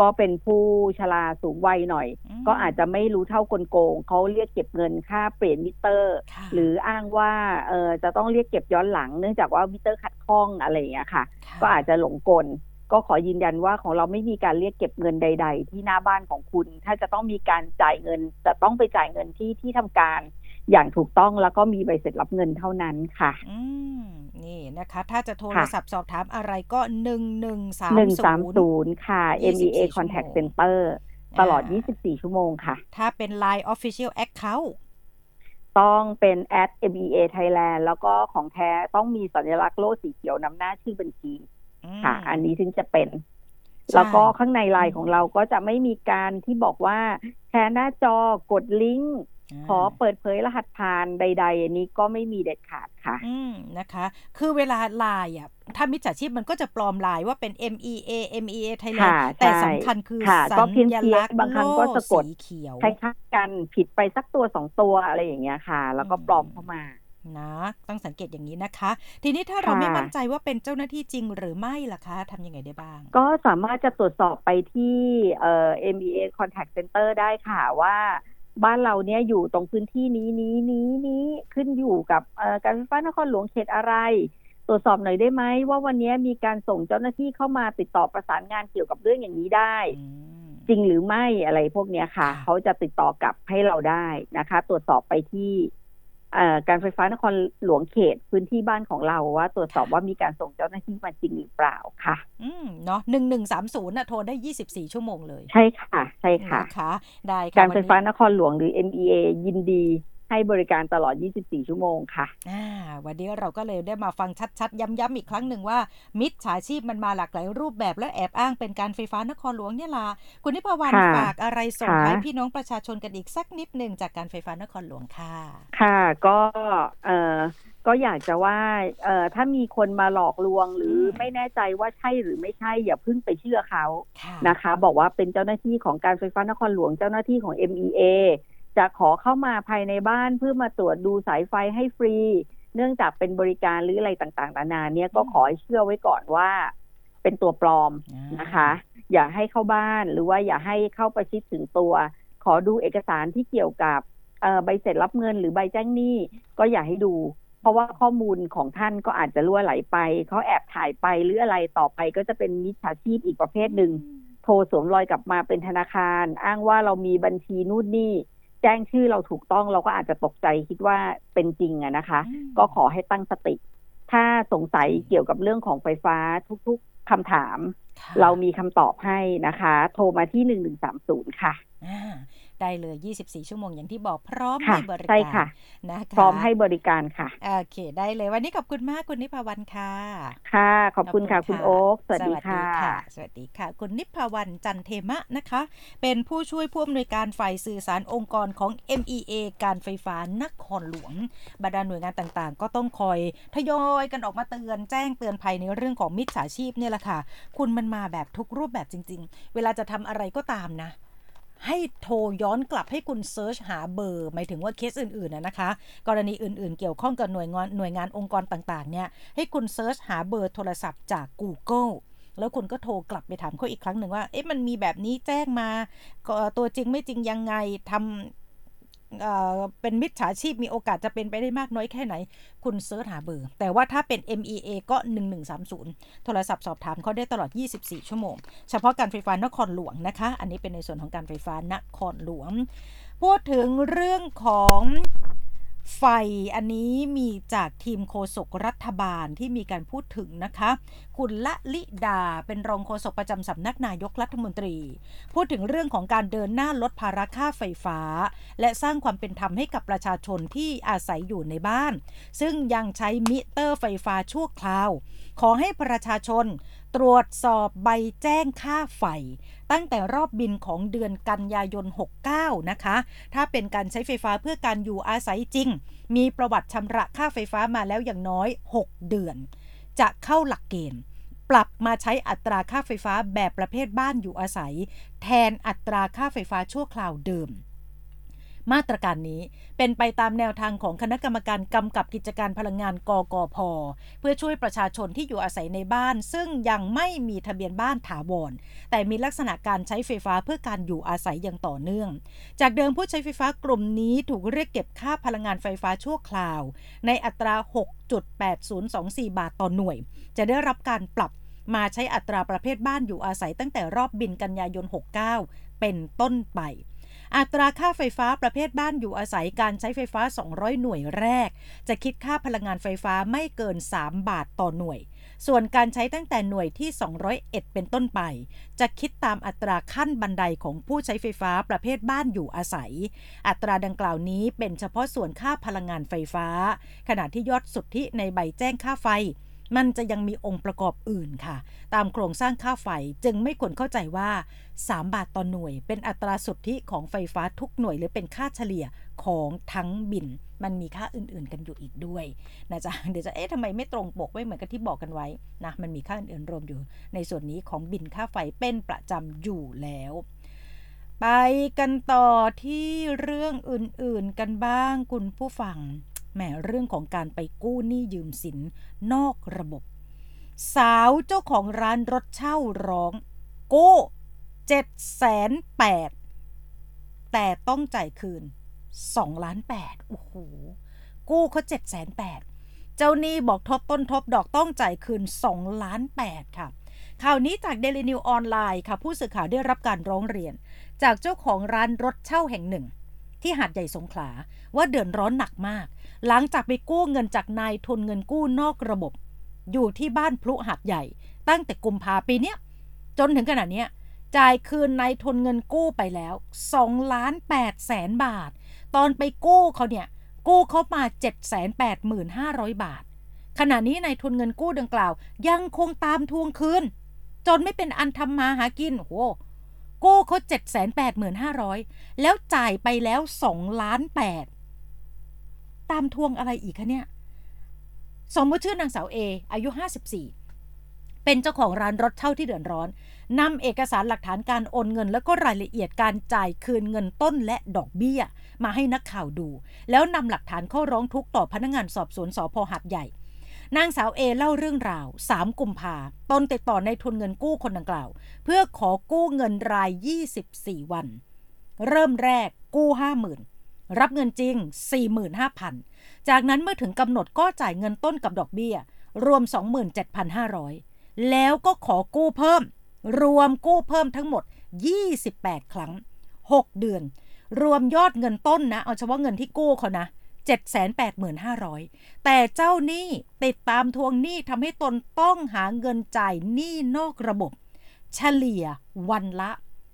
ก็เป็นผู้ชราสูงวัยหน่อยก็อาจจะไม่รู้เท่ากลโกงเขาเรียกเก็บเงินค่าเปลี่ยนมิเตอร์หรืออ้างว่าจะต้องเรียกเก็บย้อนหลังเนื่องจากว่ามิเตอร์ขัดข้องอะไรอย่างเงี้ยค่ะก็อาจจะหลงกลก็ขอยืนยันว่าของเราไม่มีการเรียกเก็บเงินใดๆที่หน้าบ้านของคุณถ้าจะต้องมีการจ่ายเงินจะต้องไปจ่ายเงินที่ทำการอย่างถูกต้องแล้วก็มีใบเสร็จรับเงินเท่านั้นค่ะนี่นะคะถ้าจะโทรศัพท์สอบถามอะไรก็1130 ค่ะ MEA Contact Center ตลอด24ชั่วโมงค่ะถ้าเป็น Line Official Account ต้องเป็น @MEA Thailand แล้วก็ของแท้ต้องมีสัญลักษณ์โล่สีเขียวนำหน้าชื่อบัญชีค่ะอันนี้ถึงจะเป็นแล้วก็ข้างในไลน์ของเราก็จะไม่มีการที่บอกว่าแชร์หน้าจอกดลิงก์ขอเปิดเผยรหัสผ่านใดๆอันนี้ก็ไม่มีเด็ดขาดค่ะนะคะคือเวลาไลน์อ่ะถ้ามิจฉาชีพมันก็จะปลอมไลน์ว่าเป็น MEA Thailand แต่สำคัญคือสัญลักษณ์โล่สีเขียวคล้ายๆกันผิดไปสักตัว2ตัวอะไรอย่างเงี้ยค่ะแล้วก็ปลอมเข้ามานะต้องสังเกตอย่างนี้นะคะทีนี้ถ้าเราไม่มั่นใจว่าเป็นเจ้าหน้าที่จริงหรือไม่ล่ะคะทำยังไงได้บ้างก็สามารถจะตรวจสอบไปที่MEA Contact Center ได้ค่ะว่าบ้านเราเนี่ยอยู่ตรงพื้นที่นี้ขึ้นอยู่กับการไฟฟ้านครหลวงเขตอะไรตรวจสอบหน่อยได้ไหมว่าวันนี้มีการส่งเจ้าหน้าที่เข้ามาติดต่อประสานงานเกี่ยวกับเรื่องอย่างนี้ได้จริงหรือไม่อะไรพวกนี้ค่ะเขาจะติดต่อกลับให้เราได้นะคะตรวจสอบไปที่การไฟฟ้านครหลวงเขตพื้นที่บ้านของเราว่าตรวจสอบว่ามีการส่งเจ้าหน้าที่มาจริงหรือเปล่าค่ะเนาะ1130น่ะโทรได้24ชั่วโมงเลยใช่ค่ะใช่ค่ะได้ค่ะการไฟฟ้านครหลวงหรือ MEA ยินดีให้บริการตลอด24ชั่วโมงค่ะวันนี้เราก็เลยได้มาฟังชัดๆย้ำๆอีกครั้งหนึ่งว่ามิจฉาชีพมันมาหลากหลายรูปแบบและแอบอ้างเป็นการไฟฟ้านครหลวงเนี่ยล่ะคุณนิพวรรณฝากอะไรส่งให้พี่น้องประชาชนกันอีกสักนิดนึงจากการไฟฟ้านครหลวงค่ะค่ะก็อยากจะว่าถ้ามีคนมาหลอกลวงหรือไม่แน่ใจว่าใช่หรือไม่ใช่อย่าเพิ่งไปเชื่อเขานะคะบอกว่าเป็นเจ้าหน้าที่ของการไฟฟ้านครหลวงเจ้าหน้าที่ของ MEAจะขอเข้ามาภายในบ้านเพื่อมาตรวจดูสายไฟให้ฟรีเนื่องจากเป็นบริการหรืออะไรต่างๆนานาเนี่ยก็ขอให้เชื่อไว้ก่อนว่าเป็นตัวปลอมนะคะอย่าให้เข้าบ้านหรือว่าอย่าให้เข้าประชิดถึงตัวขอดูเอกสารที่เกี่ยวกับใบเสร็จรับเงินหรือใบแจ้งหนี้ก็อย่าให้ดูเพราะว่าข้อมูลของท่านก็อาจจะรั่วไหลไปเขาแอบถ่ายไปหรืออะไรต่อไปก็จะเป็นมิจฉาชีพอีกประเภทหนึ่งโทรสวมรอยกลับมาเป็นธนาคารอ้างว่าเรามีบัญชีนู่นนี่แจ้งชื่อเราถูกต้องเราก็อาจจะตกใจคิดว่าเป็นจริงนะคะก็ขอให้ตั้งสติถ้าสงสัยเกี่ยวกับเรื่องของไฟฟ้าทุกๆคำถามเรามีคำตอบให้นะคะโทรมาที่1130ค่ะได้เลย24ชั่วโมงอย่างที่บอกพร้อมให้บริการนะคะพร้อมให้บริการค่ะโอเคได้เลยวันนี้ขอบคุณมากคุณนิพวรรณค่ะค่ะขอบคุณค่ะคุณโอ๊คสวัสดีค่ะสวัสดีค่ะคุณนิพวรรณจันเทมะนะคะเป็นผู้ช่วยผู้อำนวยการฝ่ายสื่อสารองค์กรของ MEA การไฟฟ้านครหลวงบรรดาหน่วยงานต่างๆก็ต้องคอยทยอยกันออกมาเตือนแจ้งเตือนภัยในเรื่องของมิจฉาชีพเนี่ยแหละค่ะคุณมันมาแบบทุกรูปแบบจริงๆเวลาจะทำอะไรก็ตามนะให้โทรย้อนกลับให้คุณเซิร์ชหาเบอร์หมายถึงว่าเคสอื่นๆนะคะกรณีอื่นๆเกี่ยวข้องกับหน่วยงานองค์กรต่างๆเนี่ยให้คุณเซิร์ชหาเบอร์โทรศัพท์จาก Google แล้วคุณก็โทรกลับไปถามเขาอีกครั้งหนึ่งว่ามันมีแบบนี้แจ้งมาตัวจริงไม่จริงยังไงทำเป็นมิจฉาชีพมีโอกาสจะเป็นไปได้มากน้อยแค่ไหนคุณเสิร์ชหาเบอร์แต่ว่าถ้าเป็น MEA ก็1130โทรศัพท์สอบถามเขาได้ตลอด24ชั่วโมงเฉพาะการไฟฟ้านครหลวงนะคะอันนี้เป็นในส่วนของการไฟฟ้านครหลวงพูดถึงเรื่องของไฟอันนี้มีจากทีมโฆษกรัฐบาลที่มีการพูดถึงนะคะคุณละลิดาเป็นรองโฆษกประจำสำนักนายกรัฐมนตรีพูดถึงเรื่องของการเดินหน้าลดภาระค่าไฟฟ้าและสร้างความเป็นธรรมให้กับประชาชนที่อาศัยอยู่ในบ้านซึ่งยังใช้มิเตอร์ไฟฟ้าชั่วคราวขอให้ประชาชนตรวจสอบใบแจ้งค่าไฟตั้งแต่รอบบินของเดือนกันยายน69นะคะถ้าเป็นการใช้ไฟฟ้าเพื่อการอยู่อาศัยจริงมีประวัติชำระค่าไฟฟ้ามาแล้วอย่างน้อย6เดือนจะเข้าหลักเกณฑ์ปรับมาใช้อัตราค่าไฟฟ้าแบบประเภทบ้านอยู่อาศัยแทนอัตราค่าไฟฟ้าชั่วคราวเดิมมาตรการนี้เป็นไปตามแนวทางของคณะกรรมการกำกับกิจการพลังงานกกพ.เพื่อช่วยประชาชนที่อยู่อาศัยในบ้านซึ่งยังไม่มีทะเบียนบ้านถาวรแต่มีลักษณะการใช้ไฟฟ้าเพื่อการอยู่อาศัยอย่างต่อเนื่องจากเดิมผู้ใช้ไฟฟ้ากลุ่มนี้ถูกเรียกเก็บค่าพลังงานไฟฟ้าชั่วคราวในอัตรา 6.8024 บาทต่อหน่วยจะได้รับการปรับมาใช้อัตราประเภทบ้านอยู่อาศัยตั้งแต่รอบบินกันยายน 69 เป็นต้นไปอัตราค่าไฟฟ้าประเภทบ้านอยู่อาศัยการใช้ไฟฟ้า200หน่วยแรกจะคิดค่าพลังงานไฟฟ้าไม่เกิน3บาทต่อหน่วยส่วนการใช้ตั้งแต่หน่วยที่201เป็นต้นไปจะคิดตามอัตราขั้นบันไดของผู้ใช้ไฟฟ้าประเภทบ้านอยู่อาศัยอัตราดังกล่าวนี้เป็นเฉพาะส่วนค่าพลังงานไฟฟ้าขณะที่ยอดสุทธิในใบแจ้งค่าไฟมันจะยังมีองค์ประกอบอื่นค่ะตามโครงสร้างค่าไฟจึงไม่ควรเข้าใจว่า3บาทต่อหน่วยเป็นอัตราสุทธิของไฟฟ้าทุกหน่วยหรือเป็นค่าเฉลี่ยของทั้งบินมันมีค่าอื่นๆกันอยู่อีกด้วยนะจ๊ะเดี๋ยวจะทำไมไม่ตรงปกไว้เหมือนกับที่บอกกันไว้นะมันมีค่าอื่นๆรวมอยู่ในส่วนนี้ของบินค่าไฟเป็นประจำอยู่แล้วไปกันต่อที่เรื่องอื่นๆกันบ้างคุณผู้ฟังแหมเรื่องของการไปกู้หนี้ยืมสินนอกระบบสาวเจ้าของร้านรถเช่าร้องกู้780,000แต่ต้องจ่ายคืน2,800,000โอ้โหกู้เขา780,000เจ้าหนี้บอกทบต้นทบดอกต้องจ่ายคืน2,800,000ค่ะข่าวนี้จาก Daily News ออนไลน์ค่ะผู้สื่อข่าวได้รับการร้องเรียนจากเจ้าของร้านรถเช่าแห่งหนึ่งที่หาดใหญ่สงขลาว่าเดือดร้อนหนักมากหลังจากไปกู้เงินจากนายทุนเงินกู้นอกระบบอยู่ที่บ้านพลุหาดใหญ่ตั้งแต่กุมภาพันธ์ปีนี้จนถึงขณะนี้จ่ายคืนนายทุนเงินกู้ไปแล้ว2,800,000 บาทตอนไปกู้เขาเนี่ยกู้เขามา 785,000 บาทขณะนี้นายทุนเงินกู้ดังกล่าวยังคงตามทวงคืนจนไม่เป็นอันทำมาหากินโอ้โหกู้เขา 785,000 แล้วจ่ายไปแล้ว2,800,000ตามทวงอะไรอีกคะเนี่ยสมมติชื่อนางสาวเออายุ54เป็นเจ้าของร้านรถเช่าที่เดือดร้อนนำเอกสารหลักฐานการโอนเงินแล้วก็รายละเอียดการจ่ายคืนเงินต้นและดอกเบี้ยมาให้นักข่าวดูแล้วนำหลักฐานเข้าร้องทุกข์ต่อพนักงานสอบสวนสภ.หาดใหญ่นางสาวเอเล่าเรื่องราว3กุมภาพันธ์ตนติดต่อในทุนเงินกู้คนดังกล่าวเพื่อขอกู้เงินราย24วันเริ่มแรกกู้ 50,000 รับเงินจริง 45,000 จากนั้นเมื่อถึงกำหนดก็จ่ายเงินต้นกับดอกเบี้ยรวม 27,500 แล้วก็ขอกู้เพิ่มรวมกู้เพิ่มทั้งหมด28ครั้ง6เดือนรวมยอดเงินต้นนะเอาเฉพาะเงินที่กู้เขานะ 785,000 แต่เจ้าหนี้ติดตามทวงหนี้ทำให้ตนต้องหาเงินจ่ายหนี้นอกระบบเฉลี่ยวันละ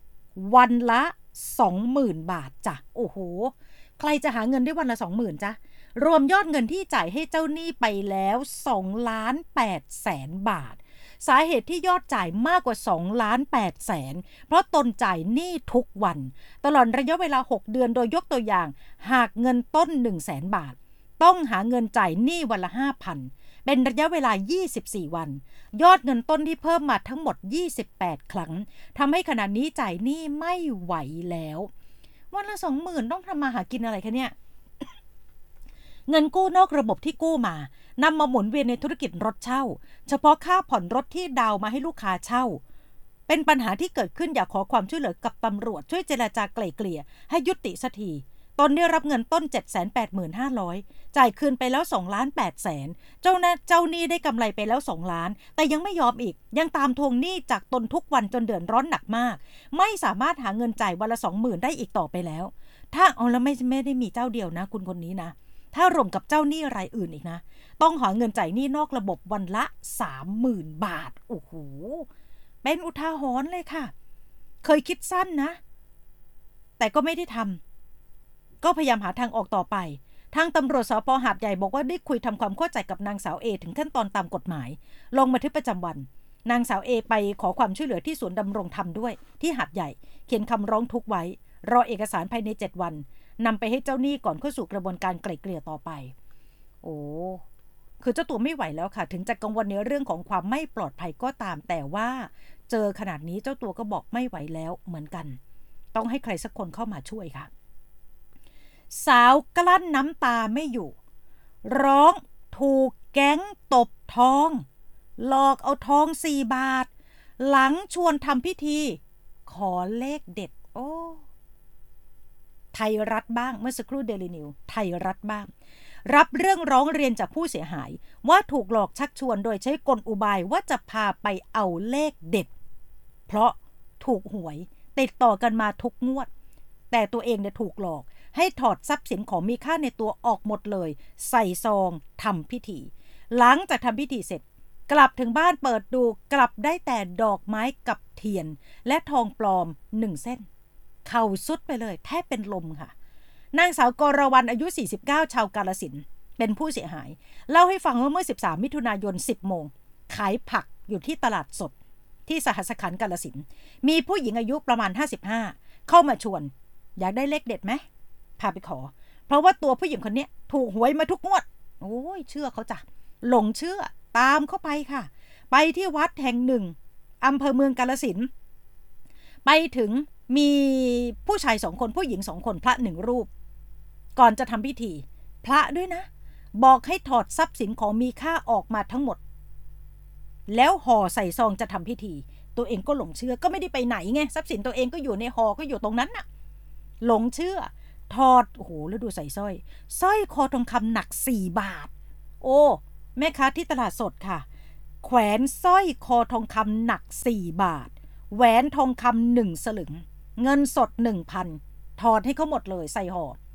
20,000 บาทจ้ะโอ้โหใครจะหาเงินได้วันละ 20,000 จ้ะรวมยอดเงินที่จ่ายให้เจ้าหนี้ไปแล้ว2,800,000 บาทสาเหตุที่ยอดจ่ายมากกว่า2,800,000เพราะตนจ่ายหนี้ทุกวันตลอดระยะเวลา6เดือนโดยยกตัวอย่างหากเงินต้น 100,000 บาทต้องหาเงินจ่ายหนี้วันละ 5,000 เป็นระยะเวลา24วันยอดเงินต้นที่เพิ่มมาทั้งหมด28ครั้งทำให้ขณะนี้จ่ายหนี้ไม่ไหวแล้ววันละ 20,000 ต้องทำมาหากินอะไรคะเนี่ยเงินกู้นอกระบบที่กู้มานำมาหมุนเวียนในธุรกิจรถเช่าเฉพาะค่าผ่อนรถที่ดาวมาให้ลูกค้าเช่าเป็นปัญหาที่เกิดขึ้นอยากขอความช่วยเหลือกับตำรวจช่วยเจรจาไกล่เกลี่ยให้ยุติสักทีตนได้รับเงินต้น 785,000 จ่ายคืนไปแล้ว2,800,000 เจ้าหนี้ได้กำไรไปแล้ว2ล้านแต่ยังไม่ยอมอีกยังตามทวงหนี้จากตนทุกวันจนเดือดร้อนหนักมากไม่สามารถหาเงินจ่ายวันละ 20,000 ได้อีกต่อไปแล้วถ้าเอาแล้วไม่ได้มีเจ้าเดียวนะคุณคนนี้นะถ้ารวมกับเจ้าหนี้รายอื่นอีกนะต้องหาเงินจ่ายหนี้นอกระบบวันละ 30,000 บาทโอ้โหเป็นอุทาหรณ์เลยค่ะเคยคิดสั้นนะแต่ก็ไม่ได้ทำก็พยายามหาทางออกต่อไปทางตำรวจสภ.หาดใหญ่บอกว่าได้คุยทำความเข้าใจกับนางสาวเอถึงขั้นตอนตามกฎหมายลงบันทึกประจำวันนางสาวเอไปขอความช่วยเหลือที่ศูนย์ดำรงธรรมด้วยที่หาดใหญ่เขียนคำร้องทุกข์ไว้รอเอกสารภายใน7วันนำไปให้เจ้าหนี้ก่อนเข้าสู่กระบวนการไกล่เกลี่ยต่อไปโอ้คือเจ้าตัวไม่ไหวแล้วค่ะถึงจะกังวลในเรื่องของความไม่ปลอดภัยก็ตามแต่ว่าเจอขนาดนี้เจ้าตัวก็บอกไม่ไหวแล้วเหมือนกันต้องให้ใครสักคนเข้ามาช่วยค่ะสาวกลั้นน้ำตาไม่อยู่ร้องถูกแก๊งตบทองหลอกเอาทอง4 บาทหลังชวนทำพิธีขอเลขเด็ดโอ้ไทยรัฐบ้างเมื่อสักครู่เดลินิวไทยรัฐบ้างรับเรื่องร้องเรียนจากผู้เสียหายว่าถูกหลอกชักชวนโดยใช้กลอุบายว่าจะพาไปเอาเลขเด็ดเพราะถูกหวยติดต่อกันมาทุกงวดแต่ตัวเองเนี่ยถูกหลอกให้ถอดทรัพย์สินของมีค่าในตัวออกหมดเลยใส่ซองทำพิธีหลังจากทำพิธีเสร็จกลับถึงบ้านเปิดดูกลับได้แต่ดอกไม้กับเทียนและทองปลอม1 เส้นเข่าสุดไปเลยแทบเป็นลมค่ะนางสาวกรวรรณอายุ49ชาวกาฬสินธุ์เป็นผู้เสียหายเล่าให้ฟังว่าเมื่อ13มิถุนายน 10 โมงขายผักอยู่ที่ตลาดสดที่สหสขันธ์กาฬสินธุ์มีผู้หญิงอายุประมาณ55เข้ามาชวนอยากได้เลขเด็ดไหมพาไปขอเพราะว่าตัวผู้หญิงคนนี้ถูกหวยมาทุกงวดโอ้ยเชื่อเขาจ้ะหลงเชื่อตามเข้าไปค่ะไปที่วัดแห่งหนึ่งอำเภอเมืองกาฬสินธุ์ไปถึงมีผู้ชาย2 คนผู้หญิง2 คนพระ1 รูปก่อนจะทำพิธีพระด้วยนะบอกให้ถอดทรัพย์สินของมีค่าออกมาทั้งหมดแล้วห่อใส่ซองจะทำพิธีตัวเองก็หลงเชื่อก็ไม่ได้ไปไหนไงทรัพย์สินตัวเองก็อยู่ในห่อก็อยู่ตรงนั้นน่ะหลงเชื่อถอดโอ้โหแล้วดูใส่สร้อยคอทองคำหนัก4 บาทโอ้แม่ค้าที่ตลาดสดค่ะแขวนสร้อยคอทองคำหนัก4 บาทแหวนทองคำ1 สลึงเงินสด 1,000 ถอดให้เขาหมดเลยใส่ห่อ